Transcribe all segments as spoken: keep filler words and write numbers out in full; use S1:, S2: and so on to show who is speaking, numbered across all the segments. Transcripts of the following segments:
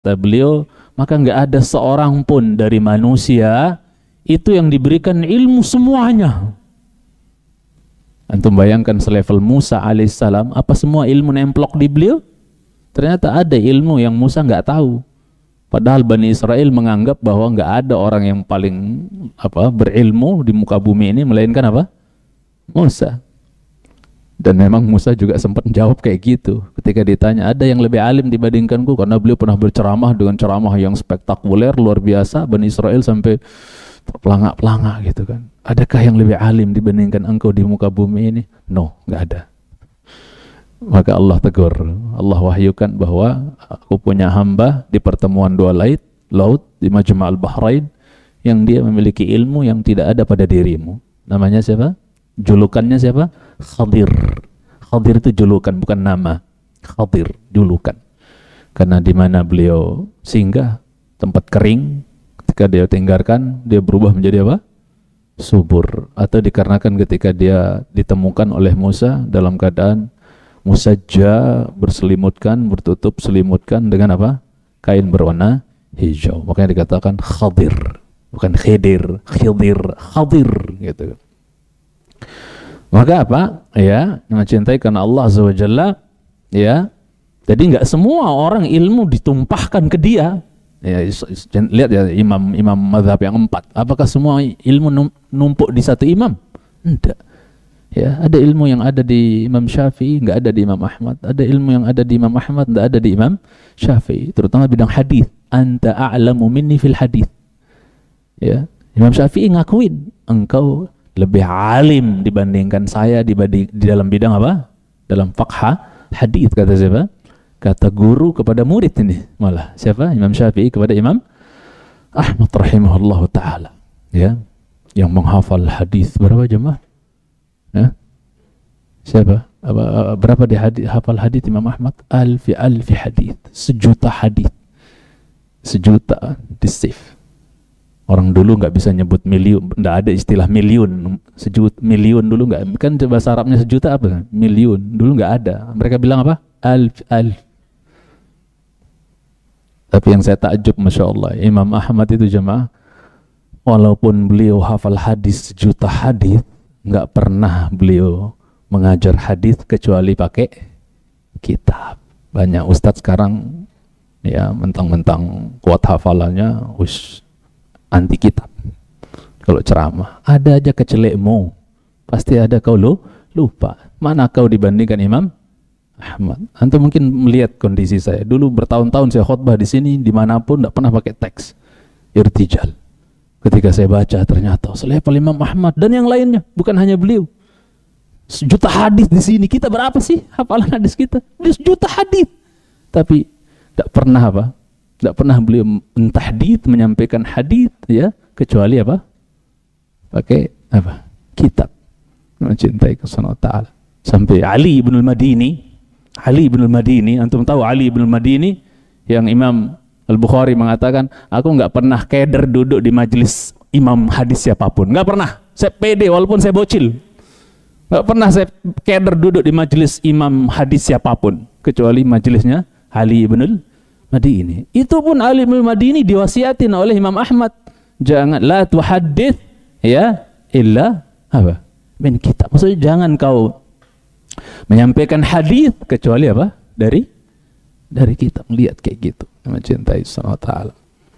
S1: Kata beliau, maka nggak ada seorang pun dari manusia itu yang diberikan ilmu semuanya. Antum bayangkan selevel Musa alaihissalam, apa semua ilmu nemplok di beliau? Ternyata ada ilmu yang Musa nggak tahu. Padahal Bani Israel menganggap bahwa nggak ada orang yang paling apa berilmu di muka bumi ini melainkan apa? Musa. Dan memang Musa juga sempat menjawab kayak gitu ketika ditanya, ada yang lebih alim dibandingkanku? Karena beliau pernah berceramah dengan ceramah yang spektakuler, luar biasa. Bani Israel sampai terpelangak-pelangak gitu kan. Adakah yang lebih alim dibandingkan engkau di muka bumi ini? No, nggak ada. Maka Allah tegur, Allah wahyukan bahwa aku punya hamba di pertemuan dua laut, laut di Majma' al-Bahrain, yang dia memiliki ilmu yang tidak ada pada dirimu. Namanya siapa? Julukannya siapa? Khadir. Khadir itu julukan, bukan nama. Khadir, julukan. Karena di mana beliau singgah, tempat kering, ketika dia tinggalkan, dia berubah menjadi apa? Subur. Atau dikarenakan ketika dia ditemukan oleh Musa dalam keadaan musajja, berselimutkan, bertutup selimutkan dengan apa? Kain berwarna hijau. Makanya dikatakan Khadir, bukan Khidir, Khidir, Khadir gitu. Maka apa? Ya, mencintai karena Allah Azza wa Jalla, ya. Jadi enggak semua orang ilmu ditumpahkan ke dia. Ya, lihat ya imam-imam mazhab yang empat. Apakah semua ilmu numpuk di satu imam? Enggak. Ya, ada ilmu yang ada di Imam Syafi'i, enggak ada di Imam Ahmad. Ada ilmu yang ada di Imam Ahmad, enggak ada di Imam Syafi'i, terutama bidang hadis. Anta a'lamu minni fil hadis. Ya, Imam Syafi'i ngakuin, engkau lebih alim dibandingkan saya dibanding, di dalam bidang apa? Dalam fiqh hadis, kata siapa? Kata guru kepada murid ini. Malah siapa? Imam Syafi'i kepada Imam Ahmad rahimahullahu taala. Ya, yang menghafal hadis berapa jemaah? Ya? Siapa? Apa, berapa di hadis, hafal hadis Imam Ahmad? Alfi alfi hadis, sejuta hadis, sejuta di save. Orang dulu nggak bisa nyebut miliun, nggak ada istilah miliun, sejuta miliun dulu nggak. Kan bahasa Arabnya sejuta apa? Miliun dulu nggak ada. Mereka bilang apa? Alf alf. Tapi yang saya takjub, masya Allah, Imam Ahmad itu jemaah, walaupun beliau hafal hadis sejuta hadis, nggak pernah beliau mengajar hadis kecuali pakai kitab. Banyak ustadz sekarang ya mentang-mentang kuat hafalannya, ush, anti kitab. Kalau ceramah ada aja kecelekmu, pasti ada kau lu, lupa. Mana kau dibandingkan Imam Ahmad? Antum mungkin melihat kondisi saya dulu, bertahun-tahun saya khutbah di sini, dimanapun tidak pernah pakai teks, irtijal. Ketika saya baca ternyata selevel Imam Ahmad dan yang lainnya, bukan hanya beliau. Sejuta hadis di sini, kita berapa sih hafalan hadis kita? Dia sejuta hadis. Tapi tidak pernah apa? Tidak pernah beliau mentahdits, menyampaikan hadis ya, kecuali apa? Pakai apa? Kitab. Mencintai kepada Ta'ala. Sampai Ali ibn al-Madini, Ali ibn al-Madini, antum tahu Ali ibn al-Madini yang Imam Al-Bukhari mengatakan, aku nggak pernah keder duduk di majelis imam hadis siapapun, nggak pernah. Saya pede walaupun saya bocil, nggak pernah saya keder duduk di majelis imam hadis siapapun kecuali majelisnya Ali ibn al-Madini. Itu pun Ali ibn al-Madini diwasiatin oleh Imam Ahmad, jangan la tuhaddits ya illa apa? Min kitab. Maksudnya jangan kau menyampaikan hadis kecuali apa? Dari dari kita. Lihat kayak gitu, mencintai Subhanahu wa ta'ala.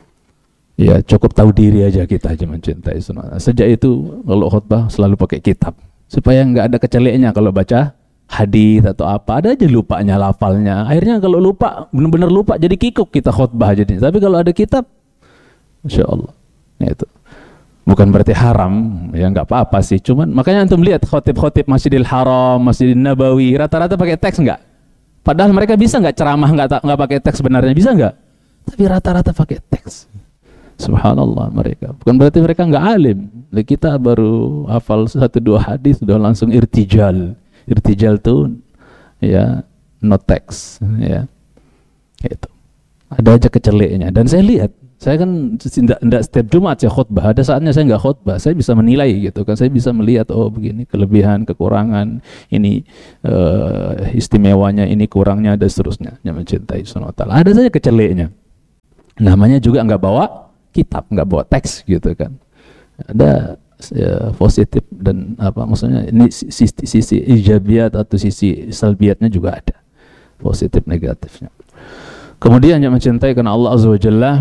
S1: Ya cukup tahu diri aja kita aja mencintai Subhanahu wa ta'ala. Sejak itu kalau khutbah selalu pakai kitab, supaya nggak ada keceleknya kalau baca hadis atau apa, ada aja lupanya, lafalnya. Akhirnya kalau lupa, benar-benar lupa, jadi kikuk kita khutbah jadi. Tapi kalau ada kitab, Masya Allah, ya itu bukan berarti haram, ya nggak apa-apa sih. Cuman makanya antum lihat khotib-khotib Masjidil Haram, Masjidil Nabawi, rata-rata pakai teks nggak? Padahal mereka bisa nggak ceramah nggak nggak pakai teks sebenarnya, bisa nggak? Tapi rata-rata pakai teks. Subhanallah mereka. Bukan berarti mereka nggak alim. Kita baru hafal satu dua hadis sudah langsung irtijal. Irtijal tuh ya no teks, ya. Itu. Ada aja keceleknya. Dan saya lihat, saya kan tidak tidak setiap Jumat saya khutbah. Ada saatnya saya nggak khutbah, saya bisa menilai gitu kan. Saya bisa melihat, oh begini kelebihan, kekurangan, ini uh, istimewanya, ini kurangnya, dan seterusnya. Yang mencintai Subhanahu wa ta'ala. Ada saja keceleknya. namanya juga nggak bawa kitab, nggak bawa teks gitu kan. Ada ya, positif dan apa maksudnya ini sisi, sisi ijabiat atau sisi salbiatnya juga ada, positif negatifnya. Kemudian yang mencintai karena Allah Azza wa Jalla,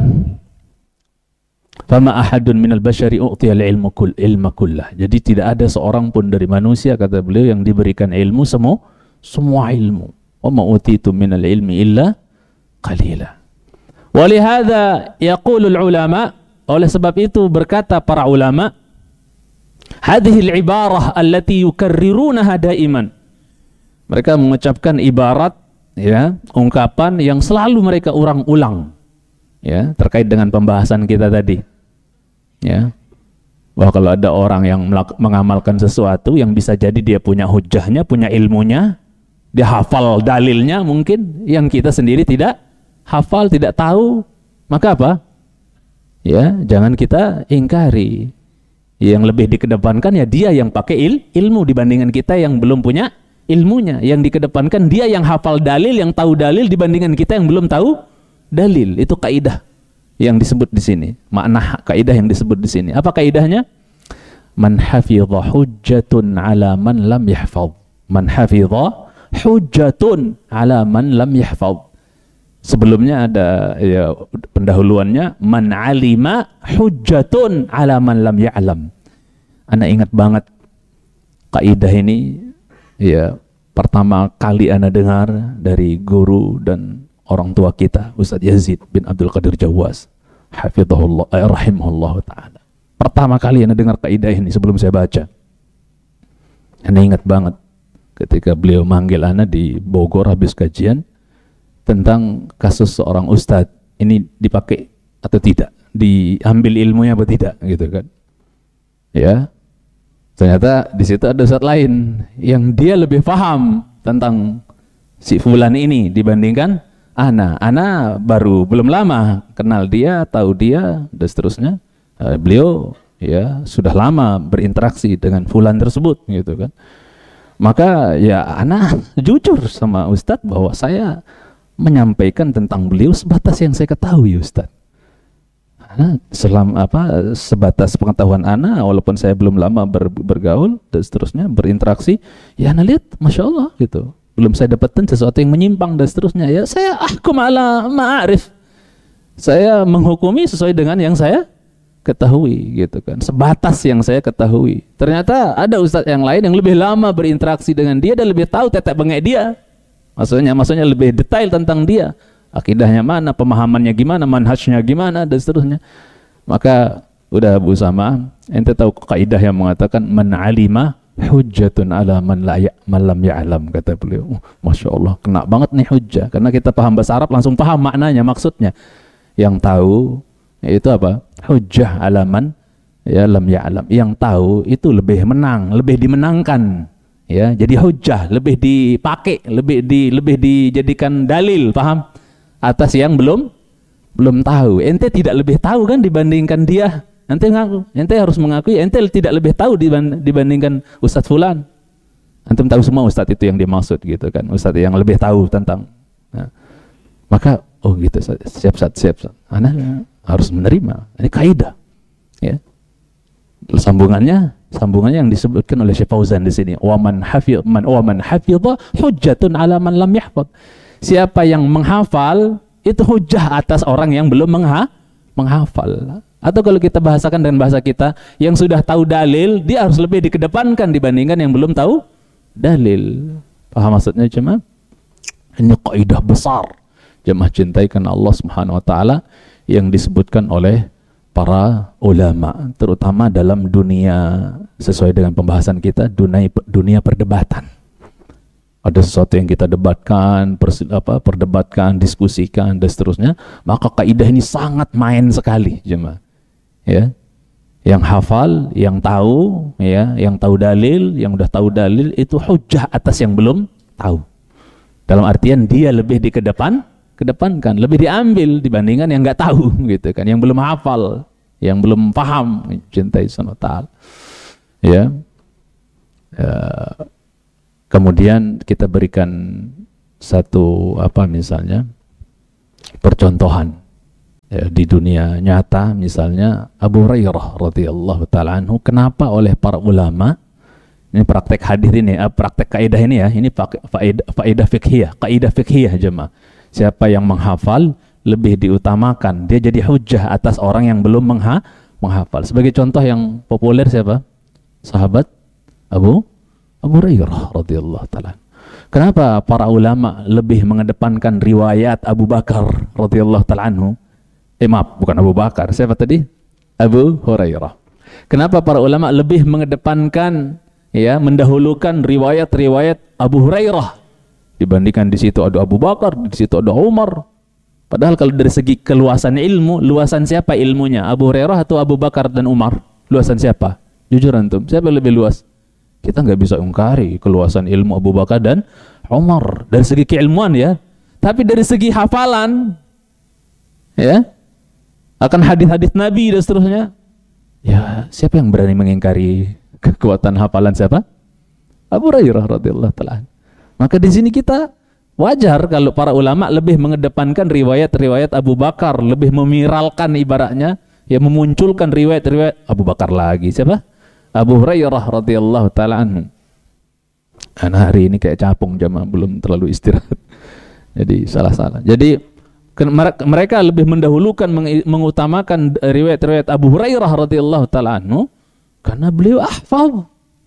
S1: fama ahadun minal bashari u'tiyal ilmu kull ilma kullah. Jadi tidak ada seorang pun dari manusia, kata beliau, yang diberikan ilmu semua semua ilmu. Wa ma utitu minal ilmi illa qalila. Wa lihadza yaqulul ulama, oleh sebab itu berkata para ulama, hadhihi al-ibarah allati yukarrirunaha daiman. Mereka mengucapkan ibarat, ya, ungkapan yang selalu mereka ulang-ulang, ya, terkait dengan pembahasan kita tadi, ya, bahwa kalau ada orang yang mengamalkan sesuatu yang bisa jadi dia punya hujahnya, punya ilmunya, dia hafal dalilnya mungkin yang kita sendiri tidak hafal, tidak tahu, maka apa? Ya, jangan kita ingkari. Yang lebih dikedepankan ya dia yang pakai il, ilmu dibandingkan kita yang belum punya ilmunya. Yang dikedepankan dia yang hafal dalil, yang tahu dalil dibandingkan kita yang belum tahu dalil. Itu kaidah yang disebut di sini. Makna kaidah yang disebut di sini. Apa kaidahnya? Man hafidha hujjatun ala man lam yahfadh. Man hafidha hujjatun ala man lam yahfadh. Sebelumnya ada ya, pendahuluannya, man alima hujjatun ala man lam ya'lam. Ana ingat banget kaidah ini, ya, pertama kali ana dengar dari guru dan orang tua kita, Ustaz Yazid bin Abdul Qadir Jawas, hafizahullah, eh, rahimahullah ta'ala. Pertama kali ana dengar kaidah ini sebelum saya baca. Ana ingat banget ketika beliau manggil ana di Bogor habis kajian tentang kasus seorang ustadz, ini dipakai atau tidak, diambil ilmunya atau tidak, gitu kan. Ya, ternyata di situ ada ustadz lain yang dia lebih paham tentang si fulan ini dibandingkan ana. Ana baru belum lama kenal dia, tahu dia, dan seterusnya. Uh, beliau ya sudah lama berinteraksi dengan fulan tersebut, gitu kan. Maka ya ana jujur sama ustadz bahwa saya menyampaikan tentang beliau sebatas yang saya ketahui, Ustaz. Nah, selam apa sebatas pengetahuan ana, walaupun saya belum lama ber, bergaul dan seterusnya, berinteraksi, ya ana lihat Masya Allah gitu, belum saya dapatkan sesuatu yang menyimpang dan seterusnya. Ya saya ahkum ala ma'arif, saya menghukumi sesuai dengan yang saya ketahui, gitu kan, sebatas yang saya ketahui. Ternyata ada ustadz yang lain yang lebih lama berinteraksi dengan dia dan lebih tahu tetek bengek dia. Maksudnya, maksudnya lebih detail tentang dia, akidahnya mana, pemahamannya gimana, manhajnya gimana, dan seterusnya. Maka udah Bu Sama, ente tahu kaidah yang mengatakan man alima hujjatun ala man la ya, man lam ya'lam, kata beliau. Oh, Masya Allah, kena banget nih hujjah, karena kita paham bahasa Arab langsung paham maknanya, maksudnya. Yang tahu itu apa? Hujjah ala man ya lam ya'lam. Yang tahu itu lebih menang, lebih dimenangkan. Ya, jadi hujjah, lebih dipakai, lebih di lebih dijadikan dalil, paham? Atas yang belum belum tahu. Ente tidak lebih tahu kan dibandingkan dia. Ente ngaku, ente harus mengakui ente tidak lebih tahu dibandingkan Ustadz fulan. Antum tahu semua Ustadz itu yang dimaksud, gitu kan. Ustadz yang lebih tahu tentang. Nah, maka oh gitu, siap siap siap. Anak harus menerima. Ini kaidah. Ya. Sambungannya Sambungannya yang disebutkan oleh Syekh Fauzan di sini. Wa man hafidh man wa man hafidha hujjatun ala man lam yahfadh. Siapa yang menghafal itu hujjah atas orang yang belum mengha menghafal. Atau kalau kita bahasakan dengan bahasa kita, yang sudah tahu dalil dia harus lebih dikedepankan dibandingkan yang belum tahu dalil. Paham maksudnya jemaah? Ini kaidah besar. Jemaah cintai karena Allah Subhanahu wa taala yang disebutkan oleh para ulama, terutama dalam dunia, sesuai dengan pembahasan kita, dunia, dunia perdebatan. Ada sesuatu yang kita debatkan, pers, apa, perdebatkan, diskusikan, dan seterusnya, maka kaidah ini sangat main sekali, jemaah. Ya, yang hafal, yang tahu, ya, yang tahu dalil, yang udah tahu dalil itu hujjah atas yang belum tahu. Dalam artian dia lebih di kedepan, kedepankan, lebih diambil dibandingkan yang nggak tahu, gitu kan, yang belum hafal, yang belum paham, cintai Subhanahu wa ta'ala. Ya. Ya, kemudian kita berikan satu apa misalnya percontohan, ya, di dunia nyata misalnya Abu Hurairah radhiyallahu taala anhu, kenapa oleh para ulama, ini praktek hadis ini, praktek kaidah ini ya, ini faedah faedah fikhiyah, kaidah fikhiyah jemaah. Siapa yang menghafal lebih diutamakan, dia jadi hujjah atas orang yang belum mengha menghafal. Sebagai contoh yang populer siapa? Sahabat Abu Abu Hurairah radhiyallahu taala. Kenapa para ulama lebih mengedepankan riwayat Abu Bakar radhiyallahu taala anhu? Eh maaf, bukan Abu Bakar. Siapa tadi? Abu Hurairah. Kenapa para ulama lebih mengedepankan, ya, mendahulukan riwayat-riwayat Abu Hurairah dibandingkan di situ ada Abu Bakar, di situ ada Umar? Padahal kalau dari segi keluasan ilmu, luasan siapa ilmunya? Abu Hurairah atau Abu Bakar dan Umar? Luasan siapa? Jujur antum, siapa yang lebih luas? Kita nggak bisa ungkari keluasan ilmu Abu Bakar dan Umar dari segi keilmuan ya. Tapi dari segi hafalan, ya, akan hadis-hadis Nabi dan seterusnya, ya, siapa yang berani mengingkari kekuatan hafalan siapa? Abu Hurairah radhiyallahu taala. Maka di sini kita wajar kalau para ulama lebih mengedepankan riwayat-riwayat Abu Bakar, lebih memiralkan ibaratnya, ya, memunculkan riwayat-riwayat Abu Bakar lagi. Siapa? Abu Hurairah radhiyallahu taala anhu. Karena hari ini kayak capung jamaah, belum terlalu istirahat. Jadi salah-salah. Jadi mereka lebih mendahulukan, mengutamakan riwayat-riwayat Abu Hurairah radhiyallahu taala anhu karena beliau ahfaz.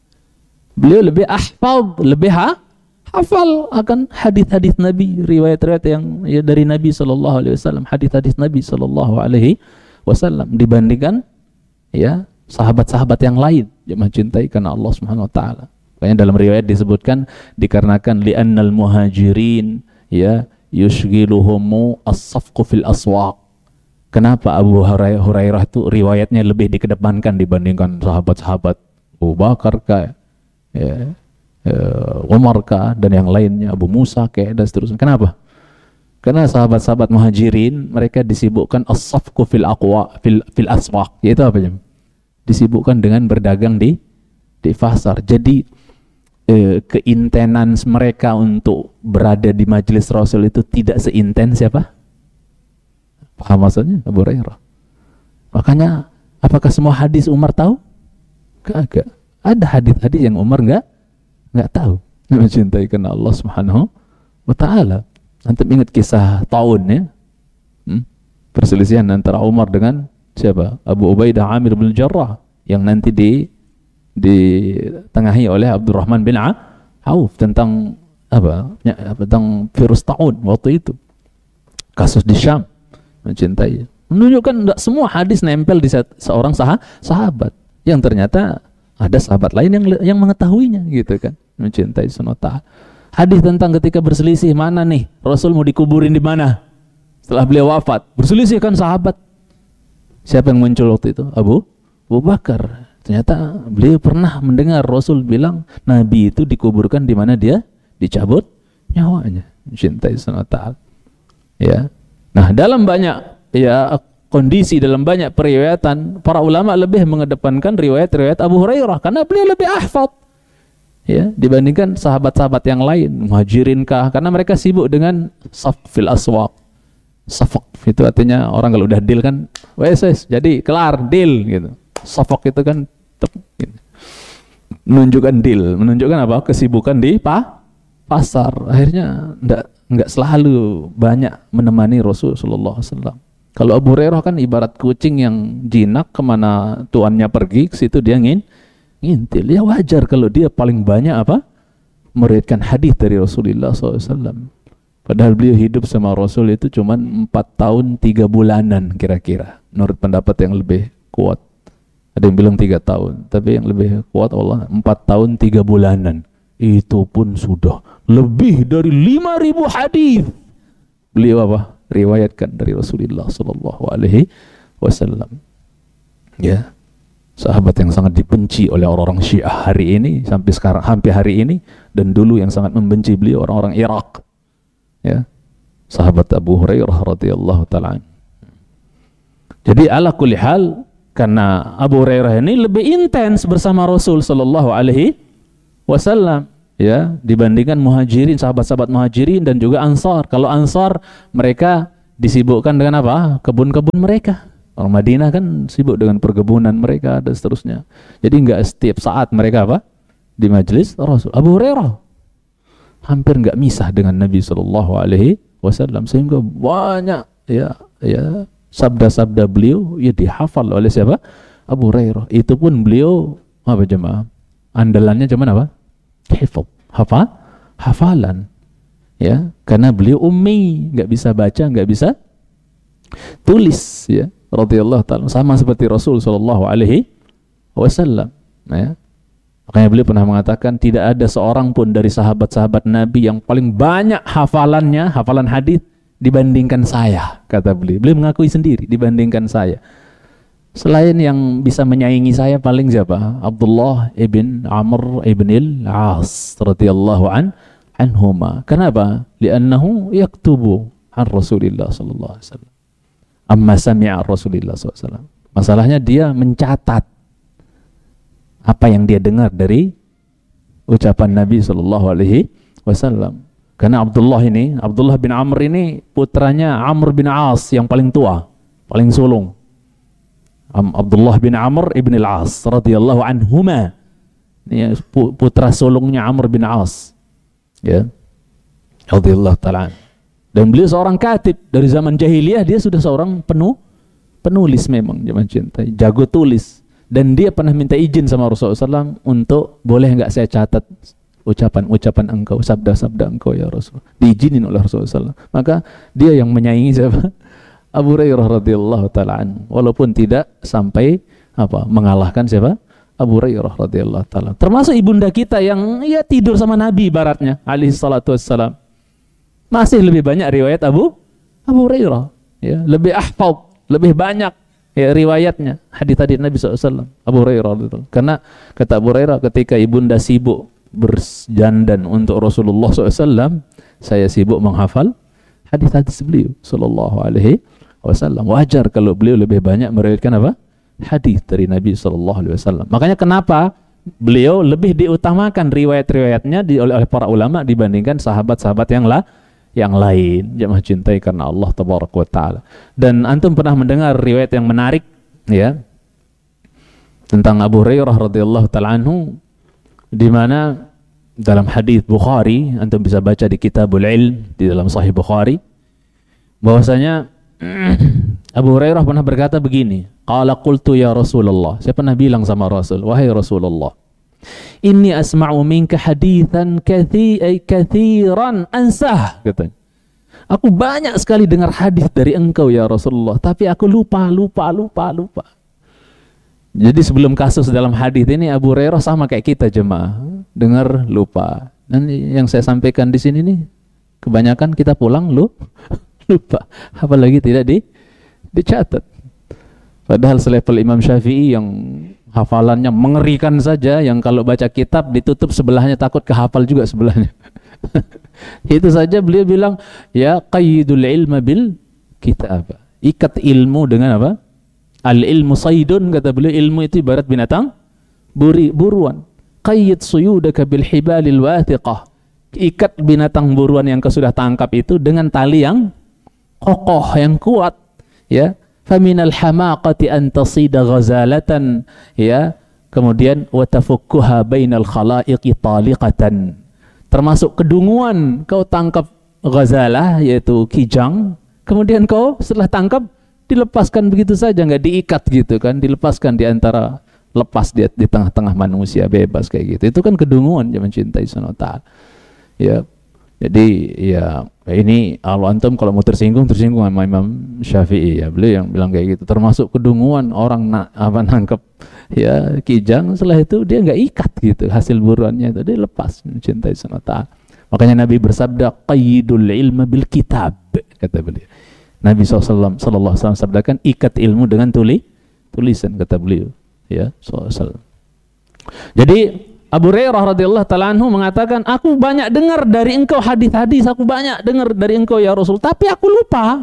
S1: Beliau lebih ahfaz, lebih ha? hafal akan hadis-hadis Nabi, riwayat-riwayat yang, ya, dari Nabi sallallahu alaihi wasallam, hadis-hadis Nabi sallallahu alaihi wasallam dibandingkan, ya, sahabat-sahabat yang lain. Jemaah cintai karena Allah Subhanahu wa taala. Makanya dalam riwayat disebutkan dikarenakan li'annal muhajirin, ya, yushghiluhum as-safqu fil aswaq. Kenapa Abu Hurairah itu riwayatnya lebih dikedepankan dibandingkan sahabat-sahabat Abu Bakar kah, ya, Umar kah, dan yang lainnya, Abu Musa kah, dan seterusnya. Kenapa? Karena sahabat-sahabat muhajirin mereka disibukkan as-safqu fil aqwa fil fil aswaq. Yaitu apa, Jam? Disibukkan dengan berdagang di di pasar. Jadi eh, keintenan mereka untuk berada di majelis Rasul itu tidak seintens siapa? Paham maksudnya? Abu Hurairah. Makanya apakah semua hadis Umar tahu? Kagak. Ada hadis-hadis yang Umar enggak enggak tahu. Mencintai karena Allah Subhanahu wa taala. Antum ingat kisah Taun ya? Hmm? Perselisihan antara Umar dengan siapa? Abu Ubaidah Amir bin Jarrah yang nanti di ditengahi oleh Abdurrahman bin Auf tentang apa? Ya, tentang virus Taun waktu itu. Kasus di Syam. Mencintai. Menunjukkan tidak semua hadis nempel di seorang sah sahabat. Yang ternyata ada sahabat lain yang yang mengetahuinya, gitu kan. Mencintai sunnah. Hadis tentang ketika berselisih, mana nih Rasul mau dikuburin di mana setelah beliau wafat, berselisih kan sahabat. Siapa yang muncul waktu itu? Abu Abu Bakar. Ternyata beliau pernah mendengar Rasul bilang Nabi itu dikuburkan di mana dia dicabut nyawanya. Mencintai sunnah. Ya. Nah, dalam banyak, ya, kondisi, dalam banyak periwayatan, para ulama lebih mengedepankan riwayat-riwayat Abu Hurairah karena beliau lebih ahfaz, ya, dibandingkan sahabat-sahabat yang lain, muhajirin kah, karena mereka sibuk dengan saf fil aswaq. Safaq itu artinya orang kalau udah deal kan, wes wes jadi kelar deal gitu. Safaq itu kan tep, gitu. Menunjukkan deal, menunjukkan apa? Kesibukan di pa, pasar. Akhirnya enggak enggak selalu banyak menemani Rasul sallallahu alaihi wasallam. Kalau Abu Hurairah kan ibarat kucing yang jinak, kemana tuannya pergi, ke situ dia ngin, ngintil. Ya wajar kalau dia paling banyak apa? Meriwayatkan hadis dari Rasulullah sallallahu alaihi wasallam. Padahal beliau hidup sama Rasul itu cuma empat tahun tiga bulanan kira-kira. Menurut pendapat yang lebih kuat. Ada yang bilang tiga tahun, tapi yang lebih kuat Allah empat tahun tiga bulanan. Itu pun sudah lebih dari lima ribu hadis. Beliau apa? Riwayatkan dari Rasulullah sallallahu alaihi wasallam. Ya. Sahabat yang sangat dibenci oleh orang-orang Syiah hari ini sampai sekarang, hampir hari ini, dan dulu yang sangat membenci beliau orang-orang Irak. Ya. Sahabat Abu Hurairah radhiyallahu taala. Jadi ala kulli hal, karena Abu Hurairah ini lebih intens bersama Rasul sallallahu alaihi wasallam, ya, dibandingkan muhajirin, sahabat-sahabat muhajirin dan juga ansar. Kalau ansar mereka, disibukkan dengan apa? Kebun-kebun mereka. Orang Madinah kan sibuk dengan perkebunan mereka dan seterusnya. Jadi nggak setiap saat mereka apa? Di majelis Rasul. Abu Hurairah hampir nggak misah dengan Nabi Shallallahu Alaihi Wasallam, sehingga banyak ya ya sabda-sabda beliau ya dihafal oleh siapa? Abu Hurairah. Itu pun beliau apa jemaah? Andalannya cuman apa? Hifz, hafal, hafalan. Ya, karena beliau ummi, nggak bisa baca, nggak bisa tulis, ya. Radhiyallahu ta'ala, sama seperti Rasul sallallahu alaihi wasallam. Nah, ya. Makanya beliau pernah mengatakan tidak ada seorang pun dari sahabat-sahabat Nabi yang paling banyak hafalannya, hafalan hadis dibandingkan saya, kata beliau. Beliau mengakui sendiri dibandingkan saya. Selain yang bisa menyaingi saya paling siapa? Abdullah ibn Amr ibn al-As radhiyallahu an anhuma. Kenapa? Li'annahu yaktubu an Rasulillah sallallahu alaihi wasallam. Amma sami'a Rasulillah sallallahu alaihi wasallam. Masalahnya dia mencatat apa yang dia dengar dari ucapan Nabi sallallahu alaihi wasallam. Karena Abdullah ini, Abdullah bin Amr ini putranya Amr bin As yang paling tua, paling sulung. Abdullah bin Amr ibn al-As radhiyallahu anhuma. Ini putra sulungnya Amr bin As. Ya. Radhiyallahu ta'ala. Dan beliau seorang katib dari zaman jahiliyah, dia sudah seorang penuh penulis memang, zaman cintai, jago tulis. Dan dia pernah minta izin sama Rasulullah shallallahu alaihi wasallam untuk boleh nggak saya catat ucapan-ucapan engkau, sabda-sabda engkau ya Rasul. Diizinin oleh Rasulullah shallallahu alaihi wasallam. Maka dia yang menyaingi siapa? Abu Hurairah radhiyallahu ta'ala anhu, walaupun tidak sampai apa mengalahkan siapa? Abu Hurairah radhiyallahu ta'ala. Termasuk ibunda kita yang ya tidur sama Nabi baratnya alaihi salatu wassalam. Masih lebih banyak riwayat Abu Abu Hurairah, ya, lebih ahfad, lebih banyak ya riwayatnya hadis-hadis Nabi shallallahu alaihi wasallam. Abu Hurairah gitu. Karena kata Abu Hurairah, ketika ibunda sibuk berjandan untuk Rasulullah shallallahu alaihi wasallam, saya sibuk menghafal hadis-hadis beliau sallallahu alaihi wasallam. Wajar kalau beliau lebih banyak meriwayatkan apa? Hadis dari Nabi sallallahu alaihi wasallam. Makanya kenapa beliau lebih diutamakan riwayat-riwayatnya di, oleh, oleh para ulama dibandingkan sahabat-sahabat yang lah yang lain. Jemaah cintai karena Allah tabaraka wa taala. Dan antum pernah mendengar riwayat yang menarik ya tentang Abu Hurairah radhiyallahu taala anhu, di mana dalam hadis Bukhari, antum bisa baca di Kitabul Ilm di dalam Sahih Bukhari, bahwasanya Abu Hurairah pernah berkata begini, qala qultu ya Rasulullah, saya pernah bilang sama Rasul, wahai Rasulullah, inni asma'u minka hadithan kathiran ansah, katanya. Aku banyak sekali dengar hadis dari engkau ya Rasulullah, tapi aku lupa, lupa, lupa, lupa. Jadi sebelum kasus dalam hadis ini, Abu Hurairah sama kayak kita jemaah, dengar lupa. Dan yang saya sampaikan di sini nih, kebanyakan kita pulang lu lupa, apalagi tidak di dicatat. Padahal selevel Imam Syafi'i yang hafalannya mengerikan saja, yang kalau baca kitab ditutup sebelahnya takut kehafal juga sebelahnya. Itu saja beliau bilang, ya qayyidul ilma bil kitab. Ikat ilmu dengan apa? Al ilmu saydun, kata beliau, ilmu itu ibarat binatang buri, buruan. Qayyid suyudaka bil hibalil wathiqah. Ikat binatang buruan yang kau sudah tangkap itu dengan tali yang kokoh, yang kuat, ya. Faminal hamaqati an tasida ghazalatan, ya, kemudian wa tafukkuha bainal khalaiqi taliqatan. Termasuk kedunguan kau tangkap ghazalah, yaitu kijang, kemudian kau setelah tangkap dilepaskan begitu saja, nggak diikat gitu kan, dilepaskan di antara, lepas di, di tengah-tengah manusia bebas kayak gitu. Itu kan kedunguan, jangan cintai Subhanahu wa ta'ala. Ya. Jadi ya ini kalau antum kalau mau tersinggung tersinggung sama Imam Syafi'i, ya beliau yang bilang kayak gitu. Termasuk kedunguan orang na, apa nangkep ya kijang, setelah itu dia nggak ikat gitu hasil buruannya itu, dia lepas, mencintai Subhanahu wa ta'ala. Makanya Nabi bersabda qayyidul ilma bil kitab, kata beliau. Nabi sallallahu alaihi wasallam sabdakan ikat ilmu dengan tuli tulisan, kata beliau, ya sallallahu alaihi wasallam. Jadi Abu Hurairah radhiyallahu ta'ala anhu mengatakan, aku banyak dengar dari engkau hadis-hadis, aku banyak dengar dari engkau ya Rasul, tapi aku lupa.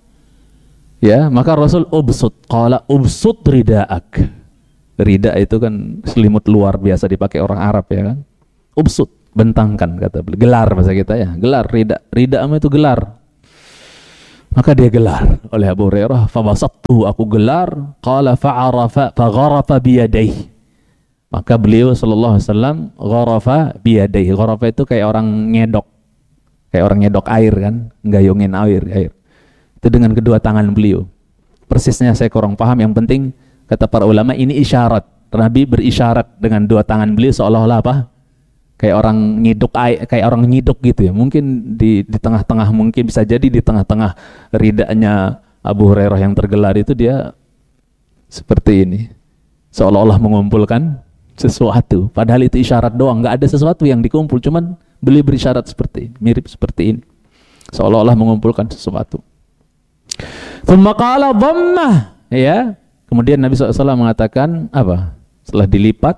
S1: Ya, maka Rasul ubsut, qala ubsut rida'ak. Rida itu kan selimut luar biasa dipakai orang Arab, ya kan. Ubsut, bentangkan, kata beliau. Gelar bahasa kita ya, gelar rida. Rida itu gelar. Maka dia gelar oleh Abu Hurairah, fabasattu, aku gelar, qala fa'arafa fagharafa biyadayhi. Maka beliau sallallahu alaihi wasallam gharafa biyadayhi. Gharafa itu kayak orang ngedok. Kayak orang ngedok air kan, gayungin air, air. Itu dengan kedua tangan beliau. Persisnya saya kurang paham, yang penting kata para ulama ini isyarat. Nabi berisyarat dengan dua tangan beliau seolah-olah apa? Kayak orang nyiduk air, kayak orang nyiduk gitu ya. Mungkin di di tengah-tengah, mungkin bisa jadi di tengah-tengah ridanya Abu Hurairah yang tergelar itu dia seperti ini. Seolah-olah mengumpulkan sesuatu. Padahal itu isyarat doang, nggak ada sesuatu yang dikumpul, cuman beliau berisyarat seperti ini, mirip seperti ini. Seolah-olah mengumpulkan sesuatu. Tsumma qala dhammah, ya. Kemudian Nabi shallallahu alaihi wasallam mengatakan apa? Setelah dilipat,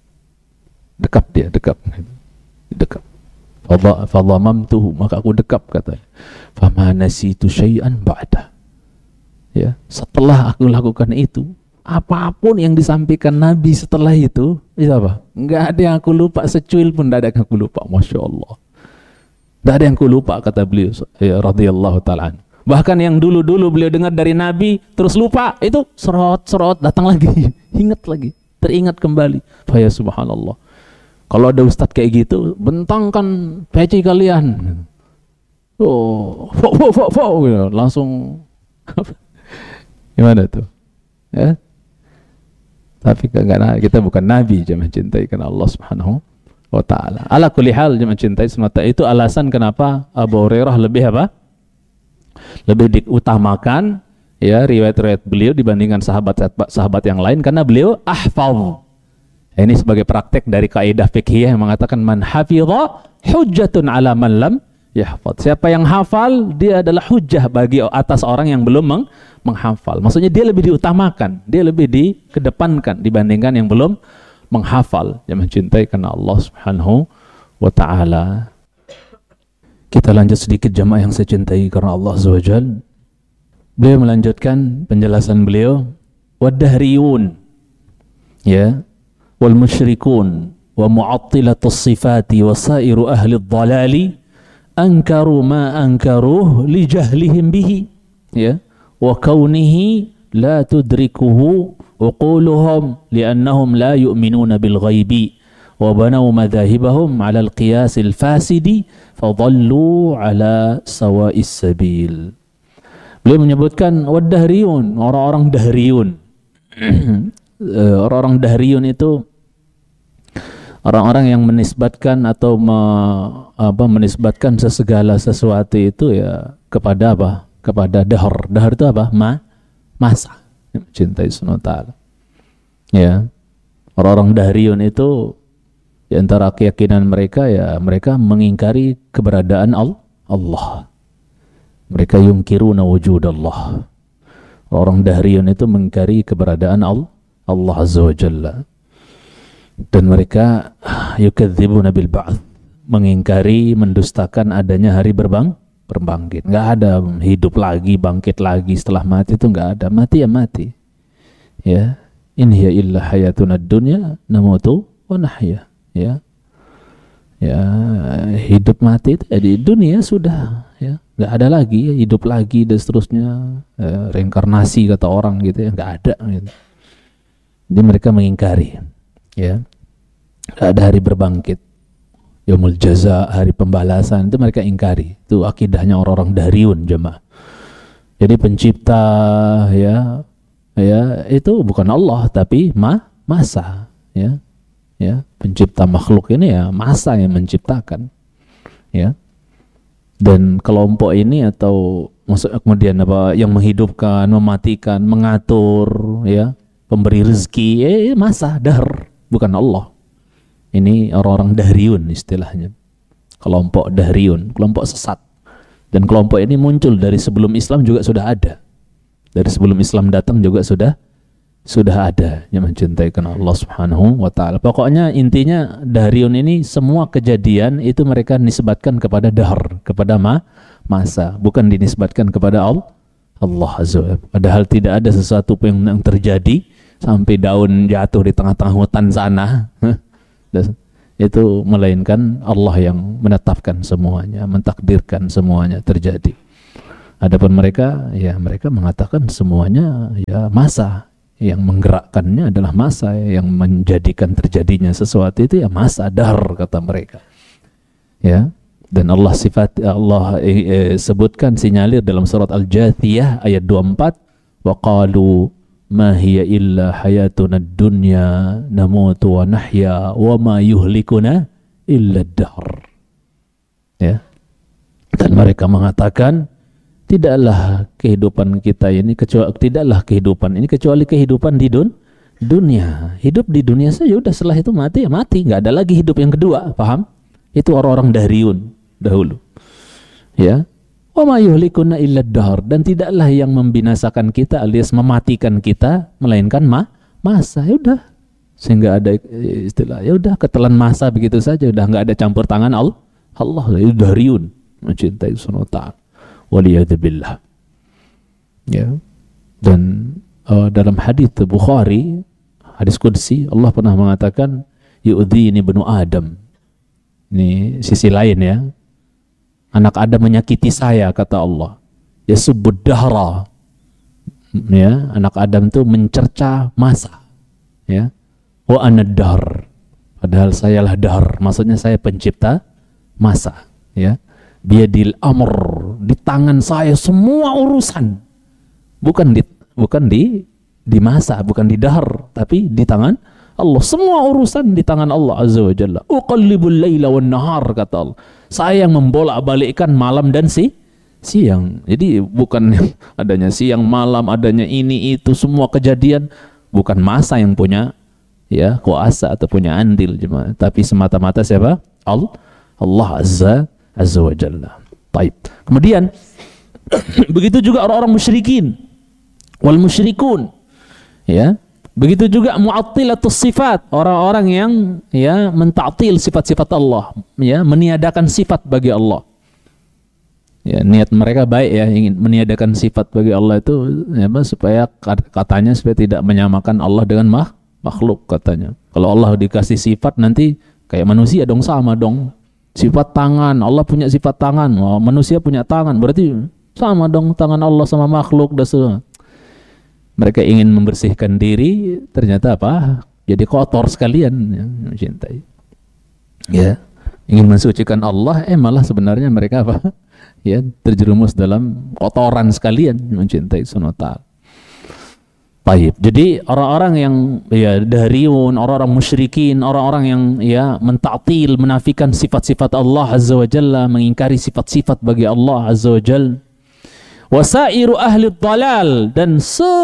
S1: dekap dia, dekap. Dekap. Fadhamamtuhu, maka aku dekap, katanya. Fama nasitu syai'an ba'da. Ya, setelah aku lakukan itu, apapun yang disampaikan Nabi setelah itu, itu apa? Enggak ada yang aku lupa, secuil pun tidak ada yang aku lupa. Masya Allah. Tidak ada yang aku lupa, kata beliau, ya, radhiyallahu ta'ala. Bahkan yang dulu-dulu beliau dengar dari Nabi, terus lupa, itu serot-serot, datang lagi, ingat lagi, teringat kembali. Faya subhanallah. Kalau ada ustadz kayak gitu, bentangkan peci kalian. Oh, fo, fo, fo, fo, langsung. Gimana tuh? Ya? Tapi karena kita bukan Nabi, jangan cintai karena Allah Subhanahu wa Ta'ala. Ala kulli hal, jangan cintai semata. Itu alasan kenapa Abu Hurairah lebih apa? Lebih diutamakan ya riwayat-riwayat beliau dibandingkan sahabat-sahabat yang lain, karena beliau ahfaz. Ini sebagai praktek dari kaidah fiqhiyah yang mengatakan man hafidha hujjatun ala man lam yahfaz. Siapa yang hafal, dia adalah hujjah bagi atas orang yang belum meng menghafal. Maksudnya dia lebih diutamakan, dia lebih dikedepankan dibandingkan yang belum menghafal. Yang mencintai karena Allah Subhanahu wa Ta'ala. Kita lanjut sedikit jamaah yang saya cintai karena Allah Azza wa Jalla. Beliau melanjutkan penjelasan beliau, wad-dahriyun, ya, wal musyrikun wa mu'attilatus sifati wa sairu ahli dhalali ankaru ma ankaruh li jahlihim bihi, ya, wa kaunihi la tudrikuhu uquluhum li'annahum la yu'minuna bil ghaibi wa banaw madhahibahum 'ala al-qiyas al-fasidi fadhallu 'ala sawa'is sabil. Beliau menyebutkan wad-dahriyun, orang-orang dahriyun. Orang-orang dahriyun itu orang-orang yang menisbatkan atau me, apa, menisbatkan sesegala sesuatu itu ya kepada apa? Kepada dahr. Dahr itu apa? Ma, masa. Cintai Subhanahu wa Ta'ala. Ya. Orang-orang dahriyun itu di antara keyakinan mereka ya mereka mengingkari keberadaan Allah. Mereka yungkiruna wujudallah. Orang dahriyun itu mengingkari keberadaan Allah, Allah Azza wa Jalla. Dan mereka yukadzibuna bil ba'ts, mengingkari, mendustakan adanya hari berbang berbangkit. Enggak ada hidup lagi, bangkit lagi setelah mati, itu enggak ada. Mati ya mati. Ya, in hiya illa hayatuna dunya namutu wa nahya. Ya. Ya, hidup mati itu ya di dunia sudah, ya. Enggak ada lagi ya, hidup lagi dan seterusnya, ya, reinkarnasi kata orang gitu ya, enggak ada gitu. Jadi mereka mengingkari, ya. Enggak ada hari berbangkit. Yaumul jaza, hari pembalasan, itu mereka ingkari. Itu akidahnya orang-orang dahriyun jemaah. Jadi pencipta ya ya itu bukan Allah tapi ma, masa, ya. Ya, pencipta makhluk ini ya masa yang menciptakan, ya. Dan kelompok ini atau maksud kemudian apa yang menghidupkan, mematikan, mengatur, ya, pemberi rezeki, eh masa, dahr, bukan Allah. Ini orang-orang dahriyun istilahnya, kelompok dahriyun, kelompok sesat. Dan kelompok ini muncul dari sebelum Islam juga sudah ada, dari sebelum Islam datang juga sudah sudah ada yang mencintai karena Allah Subhanahu wa Ta'ala. Pokoknya intinya dahriyun ini semua kejadian itu mereka nisbatkan kepada dahr, kepada ma, masa, bukan dinisbatkan kepada Allah, Allah Azza wa Jalla. Padahal tidak ada sesuatu yang, yang terjadi sampai daun jatuh di tengah-tengah hutan sana itu melainkan Allah yang menetapkan semuanya, mentakdirkan semuanya terjadi. Adapun mereka, ya mereka mengatakan semuanya ya masa, yang menggerakkannya adalah masa, yang menjadikan terjadinya sesuatu itu ya masa, dahr kata mereka. Ya, dan Allah sifat Allah eh, eh, sebutkan, sinyalir dalam surat Al-Jathiyah ayat dua puluh empat, wa qalu ma hiya illa hayatuna dunya namutu wa nahya wa ma yuhlikuna illa ad-dahr. Ya. Dan mereka mengatakan tidaklah kehidupan kita ini kecuali tidaklah kehidupan ini kecuali kehidupan di dun, dunia. Hidup di dunia saja, udah setelah itu mati ya mati, nggak ada lagi hidup yang kedua. Paham? Itu orang-orang dahriyun dahulu. Ya. Wa ma yuhlikuna illa ad-dahr, dan tidaklah yang membinasakan kita alias mematikan kita melainkan ma masa. Ya udah. Sehingga ada istilah ya udah ketelan masa begitu saja, udah nggak ada campur tangan Allah. Allah itu dahriyun, mencintai Subhanahu wa ta'ala. Waliyadzubillah. Ya. Dan uh, dalam hadis Bukhari, hadis qudsi, Allah pernah mengatakan yu'dhini ibnu Adam. Ini sisi lain ya. Anak Adam menyakiti saya, kata Allah. Yasubbud dahra. Ya, anak Adam itu mencerca masa. Ya. Wa ana dahr. Padahal sayalah dahr, maksudnya saya pencipta masa, ya. Biadil amr, di tangan saya semua urusan, bukan di bukan di di masa, bukan di dahr, tapi di tangan Allah. Semua urusan di tangan Allah Azza wa Jalla. Uqallibul laila wan nahar, kata Allah. Saya yang membolak-balikkan malam dan si siang. Jadi bukan adanya siang malam, adanya ini itu semua kejadian, bukan masa yang punya ya kuasa atau punya andil, jemaah, tapi semata-mata siapa? Allah Allah Azza Azza wa Jalla. Baik. Kemudian begitu juga orang-orang musyrikin wal musyrikun, ya. Begitu juga mu'attilatus sifat, orang-orang yang ya menta'til sifat-sifat Allah, ya, meniadakan sifat bagi Allah. Ya, niat mereka baik ya, ingin meniadakan sifat bagi Allah itu ya, supaya katanya supaya tidak menyamakan Allah dengan mak makhluk katanya. Kalau Allah dikasih sifat nanti kayak manusia dong, sama dong. Sifat tangan, Allah punya sifat tangan, oh, manusia punya tangan, berarti sama dong tangan Allah sama makhluk. Dan mereka ingin membersihkan diri, ternyata apa? Jadi kotor sekalian, ya, mencintai. Ya, ingin mensucikan Allah, eh malah sebenarnya mereka apa? Ya, terjerumus dalam kotoran sekalian, mencintai Subhanahu wa ta'ala. Baik. Jadi orang-orang yang ya dahriyun, orang-orang musyrikin, orang-orang yang ya mentaktil, menafikan sifat-sifat Allah Azza wa Jalla, mengingkari sifat-sifat bagi Allah Azza wa Jalla. Wasairu ahli dhalal, dan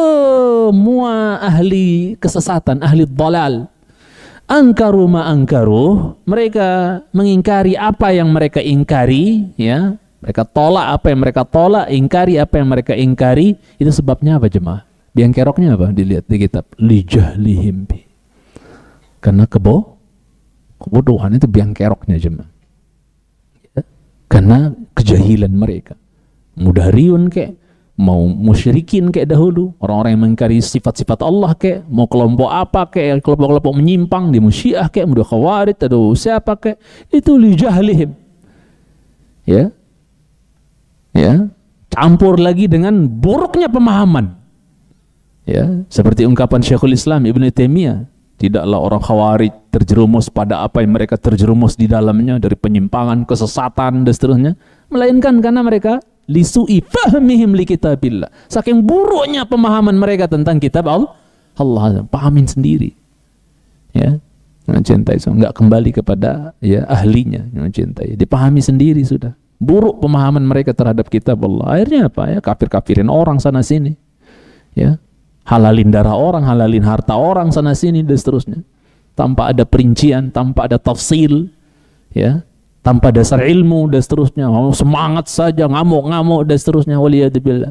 S1: semua ahli kesesatan, ahli dhalal. Angkaru ma angkaru, mereka mengingkari apa yang mereka ingkari, ya. Mereka tolak apa yang mereka tolak, ingkari apa yang mereka ingkari. Itu sebabnya apa, jemaah? Biang keroknya apa? Dilihat di kitab lijahlihim bi. Karena kebo kebodohan itu biang keroknya, jemaah. Ya. Karena kejahilan mereka. Mudahriyun kek, mau musyrikin kek dahulu, orang-orang yang mengingkari sifat-sifat Allah kek, mau kelompok apa kek, kelompok-kelompok menyimpang di Syiah kek, mudah Khawarij atau siapa kek, itu lijahlihim. Ya. Ya, campur lagi dengan buruknya pemahaman. Ya, seperti ungkapan Syekhul Islam Ibnu Taimiyah, tidaklah orang Khawarij terjerumus pada apa yang mereka terjerumus di dalamnya dari penyimpangan, kesesatan dan seterusnya, melainkan karena mereka lisu'i fahmihim li kitabillah. Saking buruknya pemahaman mereka tentang kitab Allah, Allah pahamin sendiri. Ya, mencintai, enggak kembali kepada ya ahlinya, mencintai, dipahami sendiri sudah. Buruk pemahaman mereka terhadap kitab Allah. Akhirnya apa ya? Kafir-kafirin orang sana sini. Ya. Halalin darah orang, halalin harta orang sana sini dan seterusnya. Tanpa ada perincian, tanpa ada tafsil, ya. Tanpa dasar ilmu dan seterusnya. Oh, semangat saja, ngamuk-ngamuk dan seterusnya. Waliyadzubillah.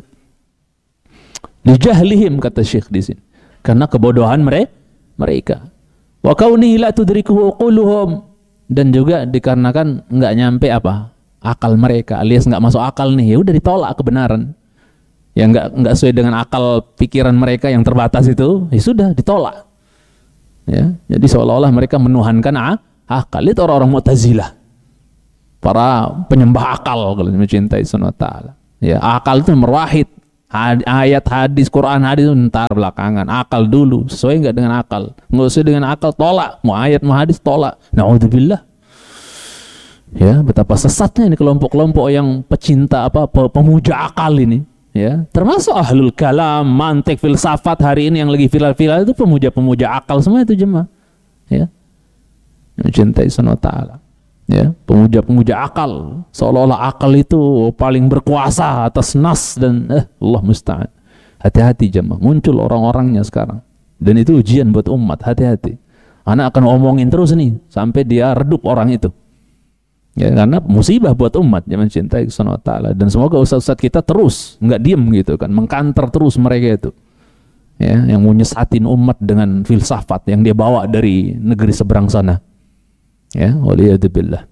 S1: Lijahlihim, kata Syekh di sini. Karena kebodohan mereka. Wa kaunihi la tudrikuhu uquluhum, dan juga dikarenakan enggak nyampe apa? Akal mereka, alias enggak masuk akal nih. Ya udah ditolak kebenaran. Yang enggak enggak sesuai dengan akal pikiran mereka yang terbatas itu, ya sudah ditolak. Ya, jadi seolah-olah mereka menuhankan ah, akal. Itu orang-orang Mu'tazilah. Para penyembah akal kalau mencintai Subhanahu wa ta'ala. Ya, akal itu nomor wahid. Ayat hadis, Quran hadis itu ntar belakangan. Akal dulu, sesuai nggak dengan akal? Nggak sesuai dengan akal, tolak. Mau ayat mau hadis, tolak. Na'udzubillah. Ya, betapa sesatnya ini kelompok-kelompok yang pecinta apa pemuja akal ini. Ya, termasuk ahlul kalam, mantik, filsafat hari ini yang lagi viral-viral itu pemuja-pemuja akal semua itu jemaah. Ya, mencintai Subhanahu wa ta'ala. Ya, pemuja-pemuja akal, seolah-olah akal itu paling berkuasa atas nas dan eh, Allah musta'an. Hati-hati jemaah, muncul orang-orangnya sekarang dan itu ujian buat umat. Hati-hati, anak akan omongin terus nih sampai dia redup orang itu ya, karena musibah buat umat yang mencintai Subhanahu wa ta'ala. Dan semoga ustaz-ustaz kita terus nggak diem gitu kan, mengkanter terus mereka itu ya, yang mau nyesatin umat dengan filsafat yang dia bawa dari negeri seberang sana. Ya, waliyadzubillah.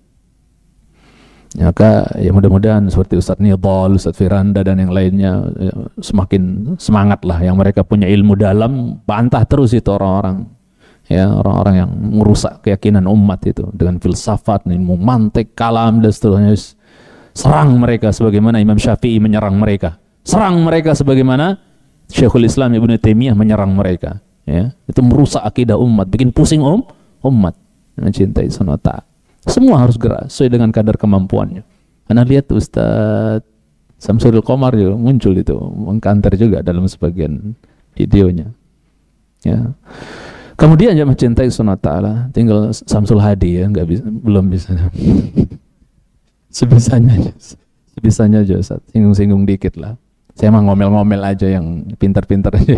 S1: Maka ya mudah-mudahan seperti Ustadz Nidhal, Ustadz Firanda dan yang lainnya ya, semakin semangat lah, yang mereka punya ilmu dalam, bantah terus itu orang-orang ya, orang-orang yang merusak keyakinan umat itu dengan filsafat, ilmu mantik, kalam dan seterusnya. Serang mereka sebagaimana Imam Syafi'i menyerang mereka, serang mereka sebagaimana Syekhul Islam Ibnu Taimiyah menyerang mereka ya. Itu merusak akidah umat, bikin pusing um umat. Mencintai Subhanahu wa ta'ala, semua harus gerak sesuai dengan kadar kemampuannya. Anda lihat Ustadz Samsudul Qomar juga muncul itu, mengkanter juga dalam sebagian videonya ya. Kemudian jemaah mencintai Subhanahu wa ta'ala, tinggal Samsul Hadi ya, nggak bisa, belum bisa. sebisanya aja sebisanya aja Ustaz, singgung-singgung dikit lah. Saya mah ngomel-ngomel aja, yang pintar-pintar aja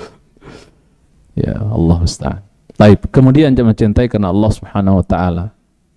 S1: ya Allah musta'an. Baik, kemudian jemaah cintai karena Allah Subhanahu wa ta'ala.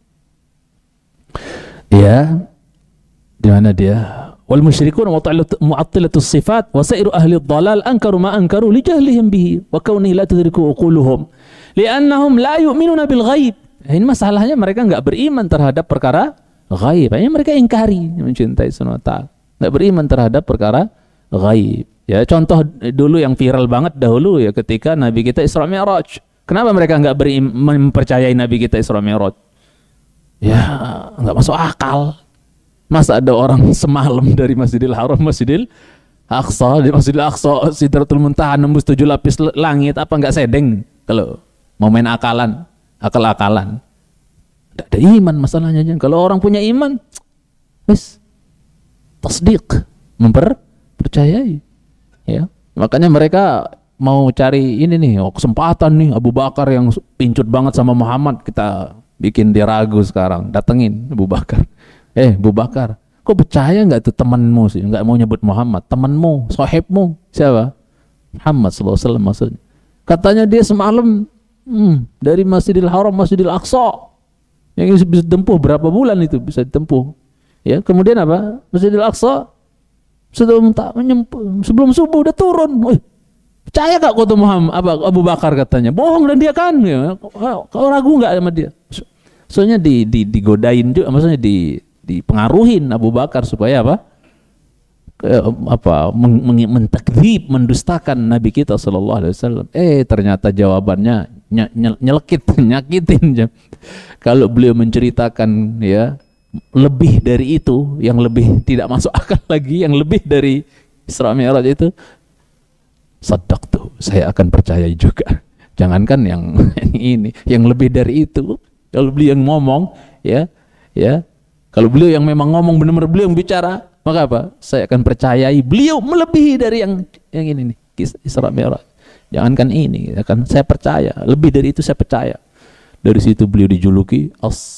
S1: Ya, di mana dia? Wal musyrikun wa mu'attilatus sifat wa sa'iru ahli dhalal ankaru ma ankaru li jahlihim bihi wa kaunihi la tudriku uquluhum li'annahum la yu'minuna bil ghaib. Ini masalahnya mereka enggak beriman terhadap perkara ghaib. Ini mereka ingkari mencintai Subhanahu wa ta'ala. Enggak beriman terhadap perkara ghaib. Ya, contoh dulu yang viral banget dahulu ya, ketika Nabi kita Isra Mi'raj. Kenapa mereka enggak mempercayai Nabi kita Isra Mi'raj? Ya, enggak masuk akal. Masa ada orang semalam dari Masjidil Haram, Masjidil Aqsa, di Masjidil Aqsa, Sidratul Muntaha nembus tujuh lapis langit, apa enggak sedeng kalau mau main akalan, akal-akalan? Enggak ada iman masalahnya. Kalau orang punya iman, wis tasdiq, mempercayai. Ya, makanya mereka mau cari ini nih, oh, kesempatan nih, Abu Bakar yang pincut banget sama Muhammad, kita bikin dia ragu sekarang, datengin Abu Bakar. Eh, Abu Bakar, kok percaya nggak tuh temanmu sih, nggak mau nyebut Muhammad, temanmu, sahibmu, siapa? Muhammad sallallahu alaihi wasallam maksudnya. Katanya dia semalam hmm, dari Masjidil Haram, Masjidil Aqsa, yang bisa ditempuh berapa bulan itu bisa ditempuh. Ya, kemudian apa? Masjidil Aqsa sebelum tak menyempuh, sebelum subuh udah turun. Wih, percaya gak kau tuh Muhammad, apa, Abu Bakar katanya, bohong dan dia kan, ya. Kau ragu nggak sama dia? Soalnya di, di, digodain juga, maksudnya di, dipengaruhin Abu Bakar supaya apa? Ke, apa meng, meng, mentakdzib, mendustakan Nabi kita sallallahu alaihi wasallam. Eh ternyata jawabannya ny, ny, nyelekit, nyakitin. Kalau beliau menceritakan ya lebih dari itu, yang lebih tidak masuk akal lagi, yang lebih dari Isra Mi'raj itu, sadaqtu, saya akan percaya juga. Jangankan yang ini, yang lebih dari itu. Kalau beliau yang ngomong, ya, ya, kalau beliau yang memang ngomong benar-benar beliau yang bicara, maka apa? Saya akan percayai beliau melebihi dari yang yang ini nih, Isra Mi'raj. Jangankan ini, akan saya percaya. Lebih dari itu saya percaya. Dari situ beliau dijuluki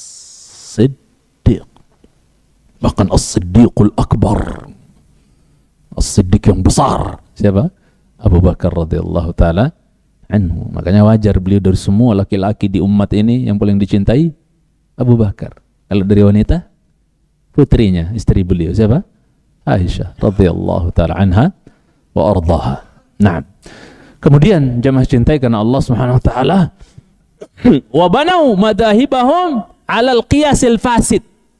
S1: As-Siddiq, bahkan As-Siddiqul Akbar, As-Siddiq yang besar. Siapa? Abu Bakar radhiyallahu taala anhu. Makanya wajar beliau dari semua laki-laki di umat ini yang paling dicintai Abu Bakar. Kalau dari wanita, putrinya, istri beliau siapa? Aisyah radhiyallahu taala anha wa ardhaha. Nah, kemudian jemaah cintai karena Allah Subhanahu wa taala, wa banau madahibahum 'alal qiyasil fasid.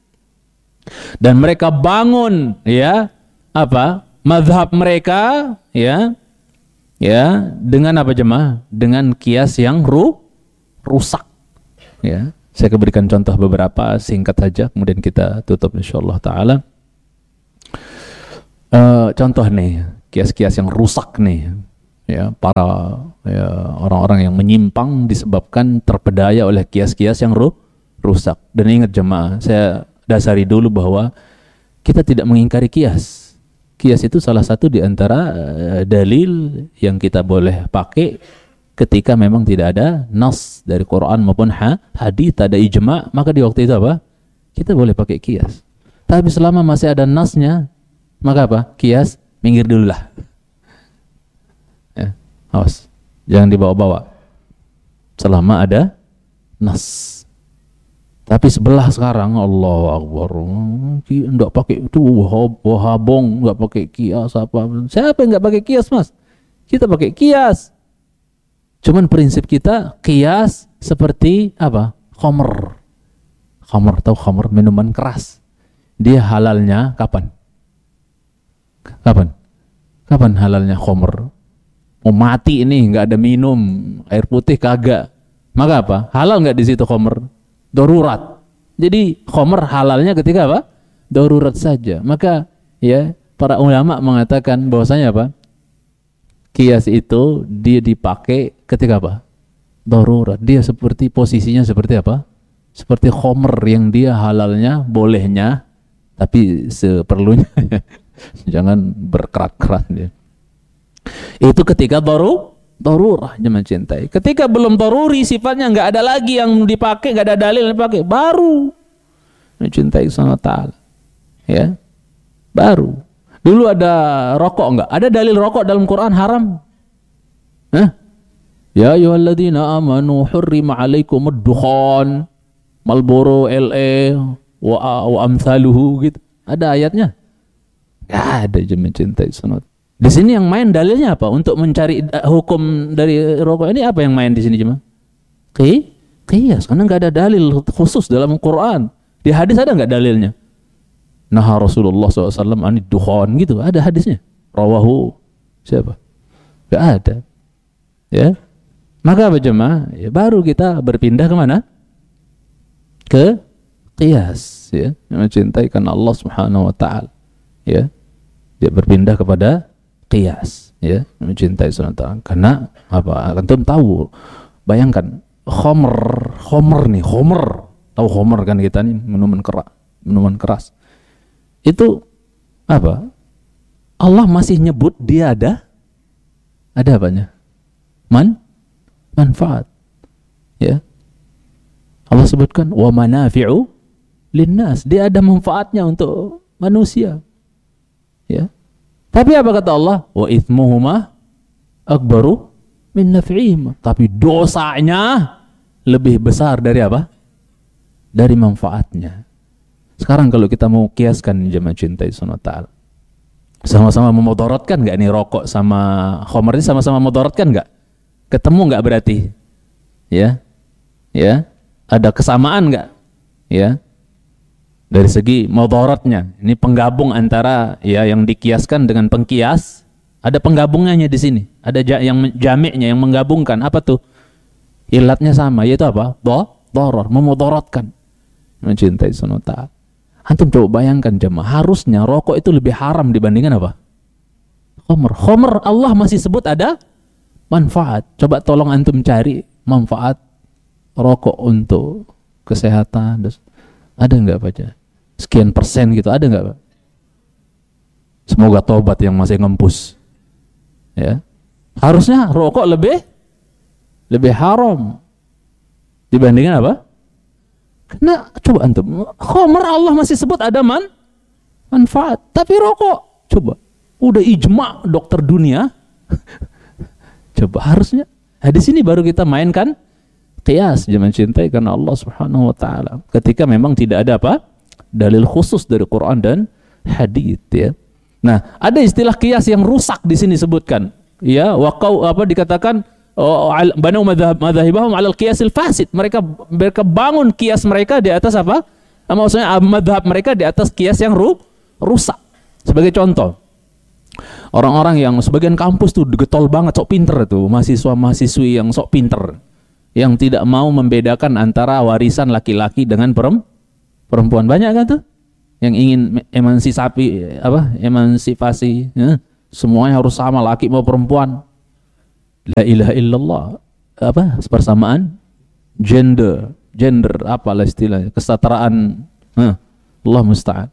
S1: Dan mereka bangun ya apa? Mazhab mereka ya ya dengan apa jemaah? Dengan kias yang ru, rusak ya. Saya akan berikan contoh beberapa singkat saja, kemudian kita tutup insyaallah taala. Uh, contoh nih, kias-kias yang rusak nih, ya para ya, orang-orang yang menyimpang disebabkan terpedaya oleh kias-kias yang ru rusak. Dan ingat jemaah, saya dasari dulu bahwa kita tidak mengingkari kias. Kias itu salah satu di antara uh, dalil yang kita boleh pakai ketika memang tidak ada nas dari Quran maupun ha hadis, ada ijma, maka di waktu itu apa? Kita boleh pakai kias. Tapi selama masih ada nasnya, maka apa? Kias, minggir dulu lah. Ya, awas, jangan dibawa-bawa. Selama ada nas. Tapi sebelah sekarang, Allahu Akbar, enggak pakai itu wahabong, enggak pakai kias apa? Siapa yang enggak pakai kias, Mas? Kita pakai kias. Cuman prinsip kita kias seperti apa? Khamr. Khamr, tahu khamr, minuman keras. Dia halalnya kapan? Kapan? Kapan halalnya khamr? Mau mati ini nggak ada minum air putih kagak. Maka apa? Halal nggak di situ khamr? Darurat. Jadi khamr halalnya ketika apa? Darurat saja. Maka ya para ulama mengatakan bahwasanya apa? Kias itu dia dipakai ketika apa? Darurat. Dia seperti posisinya seperti apa? Seperti khamr yang dia halalnya, bolehnya, tapi seperlunya. Jangan berkerat-kerat dia. Itu ketika baru darurahnya mencintai. Ketika belum daruri, sifatnya nggak ada lagi yang dipakai, nggak ada dalil yang dipakai, baru mencintai subhanahu wa ta'ala. Ya, baru. Dulu ada rokok nggak? Ada dalil rokok dalam Quran haram? Hah? Ya ayyuhalladzina amanu hurrima alaikumud dukhan Marlboro, L A, wa, wa amsaluhu gitu. Ada ayatnya? Nggak ada aja mencintai subhanahu wa ta'ala. Di sini yang main dalilnya apa? Untuk mencari uh, hukum dari rokok ini apa yang main di sini cuma? Ki, qiyas, karena nggak ada dalil khusus dalam Quran. Di hadis ada nggak dalilnya? Nah Rasulullah shallallahu alaihi wasallam anid dukhan gitu, ada hadisnya. Rawahu siapa? Nggak ada. Ya, maka apa jemaah? Ya, baru kita berpindah kemana? Ke qiyas, ya, mencintai karena Allah Subhanahu Wa Taala. Ya, dia berpindah kepada qiyas, ya, mencintai subhanahu wa ta'ala. Karena apa? Antum tahu, bayangkan khamr, khamr nih, khamr, tahu khamr kan kita nih, minuman keras, minuman keras. Itu apa? Allah masih nyebut dia ada, ada apanya? Man, manfaat, ya. Allah sebutkan wa manafi'u linnas, dia ada manfaatnya untuk manusia, ya. Tapi apa kata Allah? Wa ithmuhuma akbaru min naf'ihima. Tapi dosanya lebih besar dari apa? Dari manfaatnya. Sekarang kalau kita mau kiaskan jemaah cintai subhanahu wa ta'ala, sama-sama memudaratkan nggak nih rokok sama khamr ini sama-sama memudaratkan nggak? Ketemu nggak berarti? Ya, ya, ada kesamaan nggak? Ya. Dari segi mudaratnya, ini penggabung antara ya yang dikiaskan dengan pengkias, ada penggabungannya di sini, ada yang jami'nya yang menggabungkan. Apa tuh? Ilatnya sama, yaitu apa? Darar, memudaratkan. Mencintai subhanahu wa ta'ala. Antum coba bayangkan jemaah, harusnya rokok itu lebih haram dibandingkan apa? Khamr. Khamr Allah masih sebut ada manfaat. Coba tolong antum cari manfaat rokok untuk kesehatan. Ada nggak baca? Sekian persen gitu, ada nggak Pak? Semoga tobat yang masih ngempus. Ya, harusnya rokok lebih lebih haram dibandingkan apa? Karena coba antum, khamr Allah masih sebut ada man manfaat, tapi rokok coba udah ijma dokter dunia. Coba harusnya. Nah, di sini baru kita mainkan qiyas, jangan cintai karena Allah Subhanahu wa taala. Ketika memang tidak ada apa? Dalil khusus dari Quran dan hadis, ya. Nah, ada istilah qiyas yang rusak di sini sebutkan. Ya, waqau apa dikatakan banu madzhab madzhabahum 'alal qiyasil fasid. Mereka mereka bangun qiyas mereka di atas apa? Maksudnya madzhab mereka di atas qiyas yang ru, rusak. Sebagai contoh, orang-orang yang sebagian kampus tuh getol banget, sok pinter tuh, mahasiswa-mahasiswi yang sok pinter, yang tidak mau membedakan antara warisan laki-laki dengan perempuan. Banyak kan tuh? yang ingin emansipasi apa emansipasi ya, semuanya harus sama, laki mau perempuan. La ilaha illallah, apa persamaan gender, gender apalah istilahnya, kesetaraan. Huh, Allah musta'an.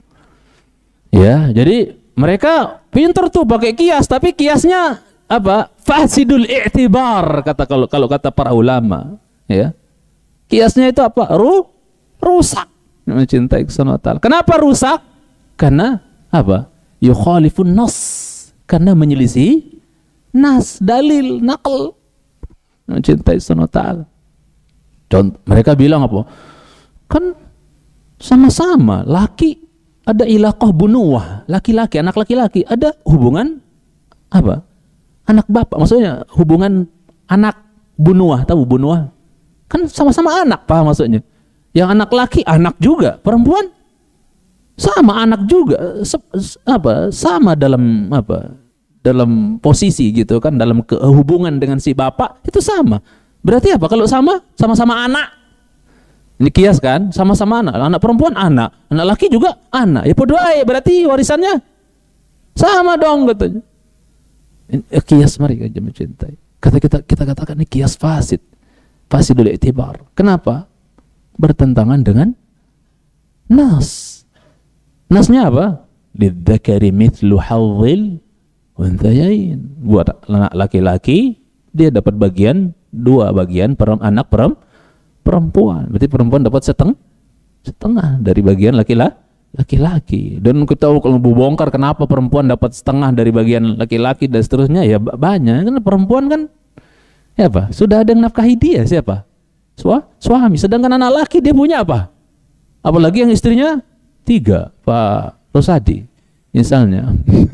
S1: Ya, jadi mereka pintar tuh pakai kias, tapi kiasnya apa? Fasidul i'tibar, kata kalau kalau kata para ulama, ya. Kiasnya itu apa? Ru, rusak. Mencintai Subhanahu wa ta'ala. Kenapa rusak? Karena apa? Yukhalifun nas. Karena menyelisih nas, dalil, naql. Mencintai Subhanahu wa ta'ala. Contoh, mereka bilang apa? Kan sama-sama laki ada ilaqah bunuwah, laki-laki, anak laki-laki, ada hubungan apa? Anak bapak, maksudnya hubungan anak bunuwah, tahu bunuwah? Kan sama-sama anak, paham maksudnya? Yang anak laki, anak juga, perempuan sama anak juga, se- apa? Sama dalam apa? Dalam posisi gitu kan, dalam hubungan dengan si bapak itu sama. Berarti apa? Kalau sama, sama-sama anak. Ini kias kan, sama-sama anak, anak perempuan anak, anak laki juga anak. Ya podo ae, berarti warisannya sama dong katanya. Ini, kias mereka aja mencintai. Kata kita kita katakan ini kias fasid, fasidul i'tibar. Kenapa? Bertentangan dengan nas. Nasnya apa? Lidzakari mithlu hadzil unthayain. Buat anak laki-laki dia dapat bagian dua bagian per, anak perempuan. Perempuan, berarti perempuan dapat setengah setengah dari bagian laki-laki laki-laki. Dan kita kalau bongkar kenapa perempuan dapat setengah dari bagian laki-laki dan seterusnya, ya banyak. Karena perempuan kan ya apa? Sudah ada yang nafkahi dia, siapa? Sua, suami. Sedangkan anak laki dia punya apa? Apalagi yang istrinya tiga, Pak Rosadi misalnya.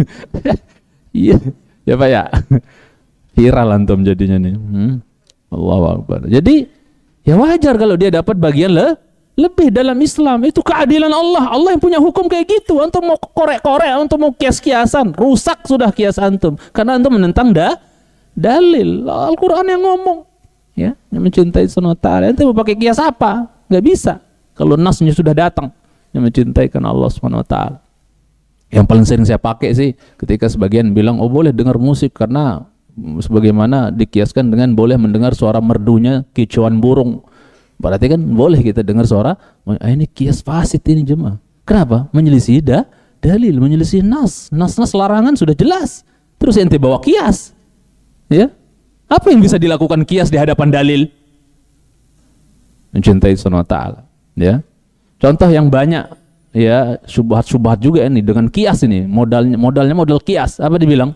S1: Iya, ya Pak ya. Viral antum jadinya nih. Hmm. Allahu Akbar. Jadi ya wajar kalau dia dapat bagian le, lebih dalam Islam. Itu keadilan Allah. Allah yang punya hukum kayak gitu. Antum mau korek-korek, antum mau kias-kiasan, rusak sudah kias antum. Karena antum menentang dah dalil. Al-Quran yang ngomong. Ya, yang mencintai Subhanahu wa ta'ala. Antum mau pakai kias apa? Gak bisa. Kalau nasnya sudah datang. Yang mencintai kan Allah Subhanahu wa ta'ala. Yang paling sering saya pakai sih ketika sebagian bilang, oh boleh dengar musik karena sebagaimana dikiaskan dengan boleh mendengar suara merdunya kicauan burung. Berarti kan boleh kita dengar suara, ah, ini kias fasid ini jemaah. Kenapa? Menyelisih dah dalil, menyelisih nas. Nas-nas larangan sudah jelas. Terus ente bawa kias. Ya? Apa yang bisa dilakukan kias di hadapan dalil? Mencintai Subhanahu wa ta'ala. Ya. Contoh yang banyak ya, syubhat-syubhat juga ini dengan kias ini. Modalnya modalnya modal kias. Apa dibilang?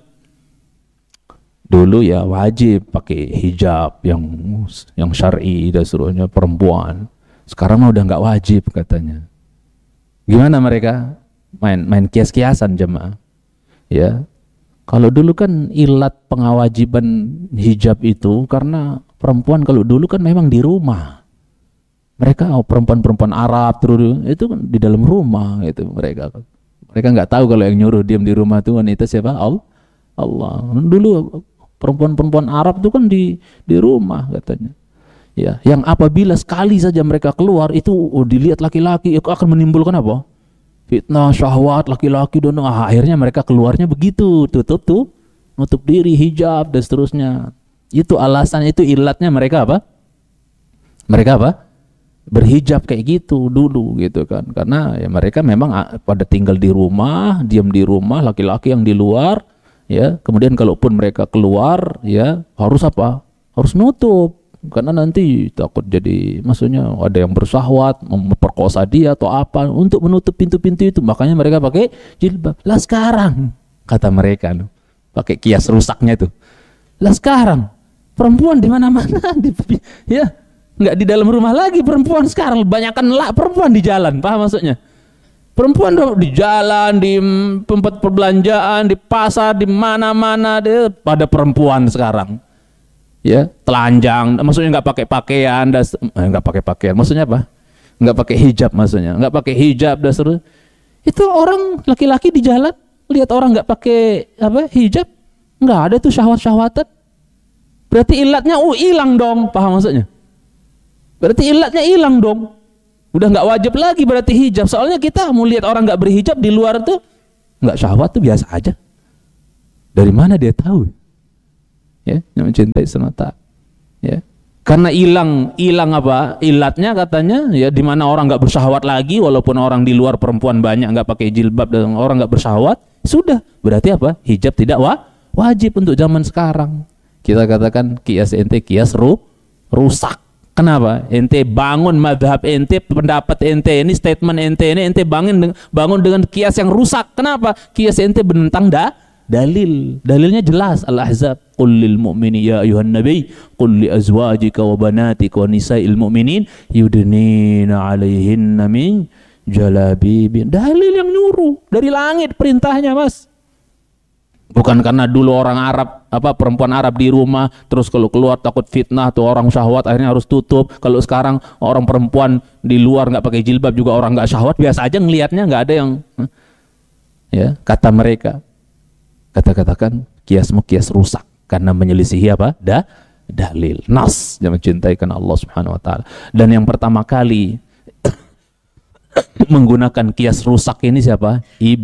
S1: Dulu ya wajib pakai hijab yang yang syar'i dan seterusnya perempuan. Sekarang mah udah nggak wajib katanya. Gimana mereka main main kias-kiasan jemaah? Ya, kalau dulu kan ilat pengawajiban hijab itu karena perempuan kalau dulu kan memang di rumah. Mereka oh, perempuan-perempuan Arab terus itu kan di dalam rumah itu mereka. Mereka nggak tahu kalau yang nyuruh diam di rumah itu wanita siapa? Allah. Allah. Dulu perempuan-perempuan Arab itu kan di di rumah katanya. Ya, yang apabila sekali saja mereka keluar itu oh, dilihat laki-laki itu akan menimbulkan apa? Fitnah, syahwat laki-laki dan ah, akhirnya mereka keluarnya begitu, tutup tuh, nutup diri, hijab dan seterusnya. Itu alasan, itu ilatnya mereka apa? Mereka apa? Berhijab kayak gitu dulu gitu kan. Karena ya mereka memang pada tinggal di rumah, diam di rumah, laki-laki yang di luar. Ya, kemudian kalaupun mereka keluar ya harus apa? Harus nutup karena nanti takut jadi maksudnya ada yang bersahwat memperkosa dia atau apa, untuk menutup pintu-pintu itu makanya mereka pakai jilbab. Lah sekarang kata mereka loh, pakai kias rusaknya itu. Lah sekarang perempuan di mana-mana di, ya nggak di dalam rumah lagi perempuan sekarang, banyakkan lah perempuan di jalan, paham maksudnya? Perempuan di jalan, di tempat perbelanjaan, di pasar, di mana-mana dia pada perempuan sekarang. Ya, telanjang, maksudnya nggak pakai pakaian, das, eh, nggak pakai pakaian, maksudnya apa? Nggak pakai hijab maksudnya, nggak pakai hijab dan seterusnya. Itu orang laki-laki di jalan lihat orang nggak pakai apa hijab, nggak ada tuh syahwat-syahwatan. Berarti ilatnya, oh hilang dong, paham maksudnya? Berarti ilatnya hilang dong. Udah nggak wajib lagi berarti hijab. Soalnya kita mau lihat orang nggak berhijab di luar tuh nggak syahwat tuh biasa aja. Dari mana dia tahu? Ya, yang mencintai semata. Ya, karena hilang hilang apa? Ilatnya katanya ya, di mana orang nggak bersyahwat lagi, walaupun orang di luar perempuan banyak nggak pakai jilbab dan orang nggak bersyahwat, sudah berarti apa? Hijab tidak wa, wajib untuk zaman sekarang. Kita katakan kias ente kias ru, rusak. Kenapa? Ente bangun madhab ente, pendapat ente ini, statement ente ini, ente bangun bangun dengan kias yang rusak. Kenapa? Kias ente menentang da, dalil. Dalilnya jelas. Al-Ahzab. Qul lil mu'mini ya ayuhan nabi, qul li azwajika wa banatika wa nisa'il mu'minin yudnina alaihinna min jalabibin. Dalil yang nyuruh dari langit perintahnya, Mas. Bukan karena dulu orang Arab, apa perempuan Arab di rumah, terus kalau keluar takut fitnah tuh orang syahwat akhirnya harus tutup. Kalau sekarang orang perempuan di luar nggak pakai jilbab juga orang nggak syahwat, biasa aja ngelihatnya, nggak ada yang ya, kata mereka. Kata-katakan kiasmu kias rusak karena menyelisihi apa? Da, dalil, nas yang mencintai karena Allah Subhanahu wa taala. Dan yang pertama kali menggunakan kias rusak ini siapa?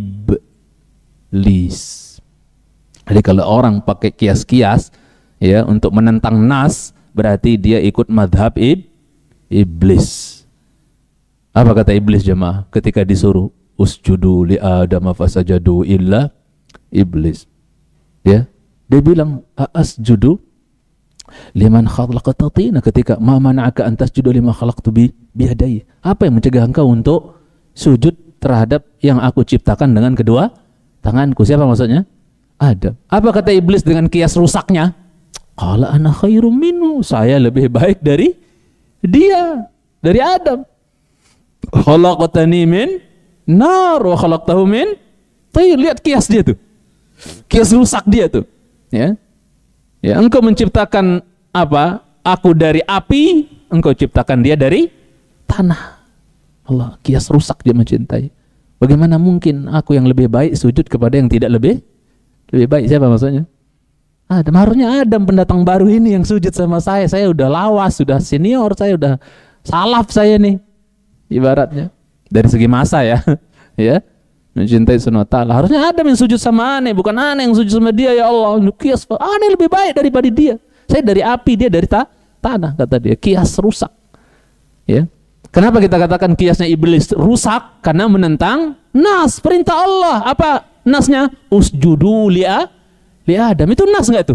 S1: Iblis. Jadi kalau orang pakai kias-kias ya untuk menentang nas, berarti dia ikut madhab ib, iblis. Apa kata iblis jemaah ketika disuruh usjudu li Adam fasajadu illa iblis? Ya, dia bilang asjudu liman khalaqta tina, ketika ma mana'aka an tasjudu lima khalaqtu bi biyadai. Apa yang mencegah engkau untuk sujud terhadap yang aku ciptakan dengan kedua tanganku? Siapa maksudnya? Adam. Apa kata iblis dengan kias rusaknya? Qala ana khairum minhu, saya lebih baik dari dia, dari Adam. Khalaqtani min nar wa khalaqtahu min tin. Lihat kias dia tuh. Kias rusak dia tuh. Ya. Ya, engkau menciptakan apa? Aku dari api, engkau ciptakan dia dari tanah. Allah, kias rusak dia mencintai. Bagaimana mungkin aku yang lebih baik sujud kepada yang tidak lebih lebih baik? Siapa maksudnya? Adam. Harusnya Adam pendatang baru ini yang sujud sama saya. Saya udah lawas, sudah senior, saya udah salaf saya nih. Ibaratnya dari segi masa ya. Ya. Mencintai Subhanahu wa taala. Harusnya Adam yang sujud sama aneh, bukan aneh yang sujud sama dia. Ya Allah, kias aneh lebih baik daripada dia. Saya dari api, dia dari ta tanah, kata dia. Kias rusak. Ya. Kenapa kita katakan kiasnya iblis rusak? Karena menentang nas, perintah Allah. Apa nasnya? Usjudu li'a li Adam. Itu nas enggak tuh?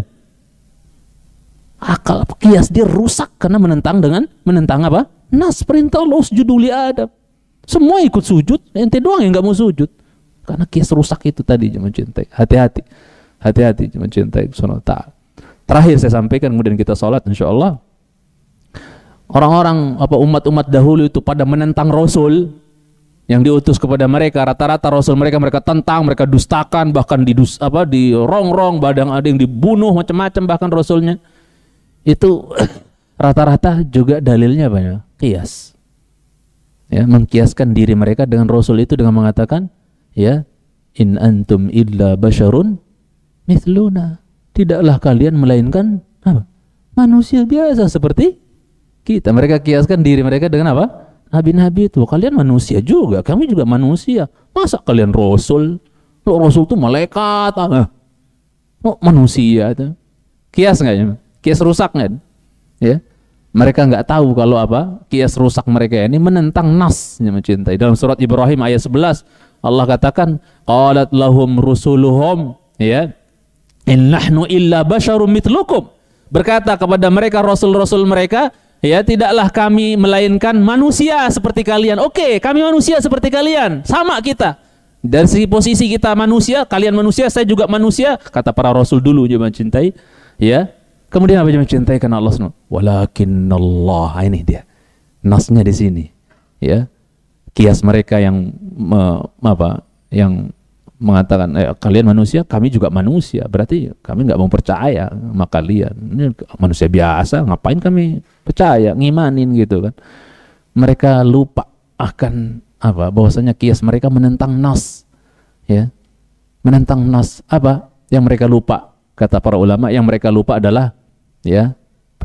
S1: Akal kias dia rusak karena menentang dengan menentang apa? Nas, perintah Allah usjudu li Adam. Semua ikut sujud, ente doang yang enggak mau sujud. Karena kias rusak itu tadi, mencintai. Hati-hati. Hati-hati mencintai Subhanahu wa taala. Terakhir saya sampaikan, kemudian kita salat insyaallah. Orang-orang apa umat-umat dahulu itu pada menentang Rasul yang diutus kepada mereka, rata-rata Rasul mereka mereka tentang, mereka dustakan, bahkan didus apa dirongrong, badang ada yang dibunuh macam-macam bahkan Rasulnya. Itu rata-rata juga dalilnya banyak kias. Ya, mengkiaskan diri mereka dengan Rasul itu dengan mengatakan, ya, in antum illa basyarun mithluna. Tidaklah kalian melainkan apa? Manusia biasa seperti kita. Mereka kiaskan diri mereka dengan apa? Nabi-nabi itu. Kalian manusia juga, kami juga manusia. Masa kalian Rasul? Lo Rasul itu malaikat. Ah. Oh, manusia itu. Kias nggak ya? Kias rusak nggak? Ya. Mereka nggak tahu kalau apa? Kias rusak mereka ini menentang nas yang mencintai. Dalam surat Ibrahim ayat sebelas Allah katakan, qalat lahum rusuluhum, ya, in nahnu illa basyarum mitlukum. Berkata kepada mereka rasul-rasul mereka, ya, tidaklah kami melainkan manusia seperti kalian. Oke, kami manusia seperti kalian, sama kita. Dari segi posisi kita manusia, kalian manusia, saya juga manusia, kata para rasul dulu dia mencintai, ya. Kemudian apa dia mencintai karena Allah subhanahu wa taala. Walakinnallah, ini dia. Nasnya di sini, ya. Kias mereka yang me, apa? Yang mengatakan eh, kalian manusia, kami juga manusia. Berarti kami nggak mau percaya sama kalian. Ini manusia biasa, ngapain kami percaya, ngimanin gitu kan. Mereka lupa akan apa? Bahwasanya kias mereka menentang nas. Ya. Menentang nas. Apa yang mereka lupa? Kata para ulama, yang mereka lupa adalah ya,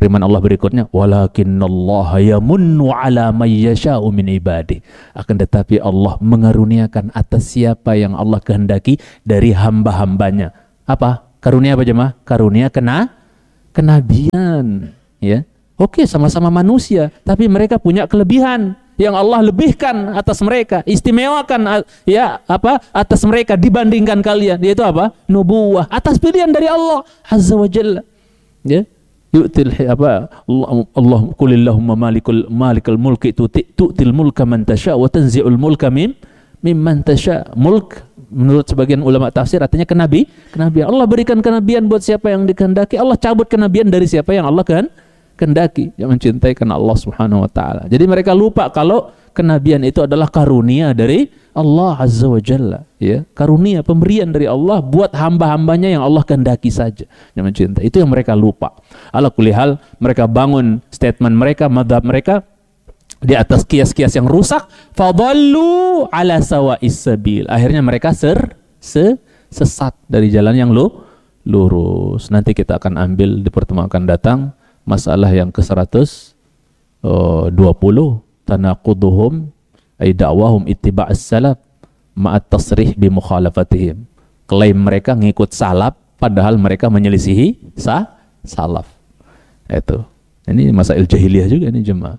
S1: Firman Allah berikutnya, walakinnallaha yamunnu ala may yasha'u min ibadih. Akan tetapi Allah mengaruniakan atas siapa yang Allah kehendaki dari hamba-hambanya. Apa? Karunia apa jemaah? Karunia kena kenabian, ya. Oke, sama-sama manusia, tapi mereka punya kelebihan yang Allah lebihkan atas mereka, istimewakan ya apa atas mereka dibandingkan kalian, yaitu apa? Nubuwah, atas pilihan dari Allah Azza wa Jalla. Ya. Yu'til apa Allah, Allah qulillahumma malikul malikal mulki tu'til mulka man tasha wa tanzi'ul mulka mim mimman tasha. Mulk menurut sebagian ulama tafsir artinya kenabi, kenabian. Allah berikan kenabian buat siapa yang dikehendaki, Allah cabut kenabian dari siapa yang Allah kan kehendaki, yang mencintai karena Allah Subhanahu wa taala. Jadi mereka lupa kalau kenabian itu adalah karunia dari Allah Azza wa Jalla, ya. Karunia pemberian dari Allah buat hamba-hambanya yang Allah kehendaki saja, yang mencintai. Itu yang mereka lupa. Ala kulli hal, mereka bangun statement mereka, madhab mereka di atas kias-kias yang rusak, fadallu ala sawa'is sabil. Akhirnya mereka ser, se, sesat dari jalan yang lu, lurus. Nanti kita akan ambil di pertemuan akan datang masalah yang ke seratus dua puluh, tanaquduhum ay da'wahum ittiba'as salaf ma'at tasrih bi mukhalafatihim. Klaim mereka ngikut salaf padahal mereka menyelisihi sah, salaf. Itu. Ini masail jahiliyah juga ini jemaah.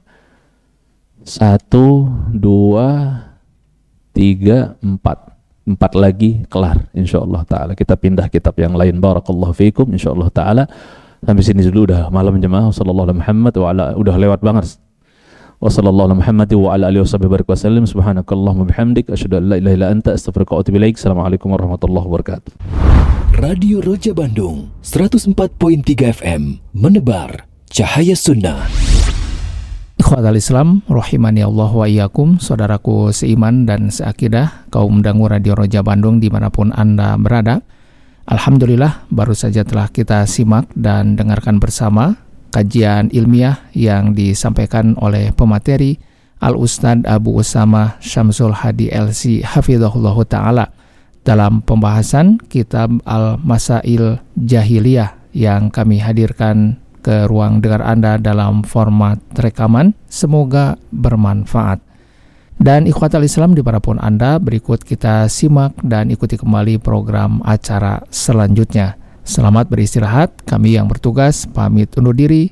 S1: Satu, dua, tiga, empat. Empat lagi kelar insyaallah taala. Kita pindah kitab yang lain. Barakallahu fiikum insyaallah taala. Sampai sini dulu udah malam jemaah. Sallallahu alaihi Muhammad wa ala, udah lewat banget. Wa sallallahu alaihi Muhammad wa ala alihi wasallam. Subhanakallahumma bihamdik asyhadu an la ilaha illa anta astaghfiruka wa atubu ilaik. Assalamualaikum warahmatullahi wabarakatuh.
S2: Radio Roja Bandung seratus empat koma tiga F M menebar cahaya sunnah.
S3: Ikhwatal Islam rahimani Allah wa iyyakum, saudaraku seiman dan seakidah, kaum dangu Radio Roja Bandung dimanapun Anda berada. Alhamdulillah, baru saja telah kita simak dan dengarkan bersama kajian ilmiah yang disampaikan oleh pemateri Al-Ustadz Abu Usama Syamsul Hadi L C Hafizahullah Ta'ala dalam pembahasan kitab Al-Masail Jahiliyah yang kami hadirkan ke ruang dengar Anda dalam format rekaman. Semoga bermanfaat. Dan ikhwatal Islam dimanapun Anda, berikut kita simak dan ikuti kembali program acara selanjutnya. Selamat beristirahat, kami yang bertugas pamit undur diri.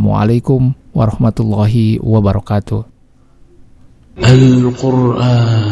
S3: Wassalamualaikum warahmatullahi wabarakatuh. Al-Quran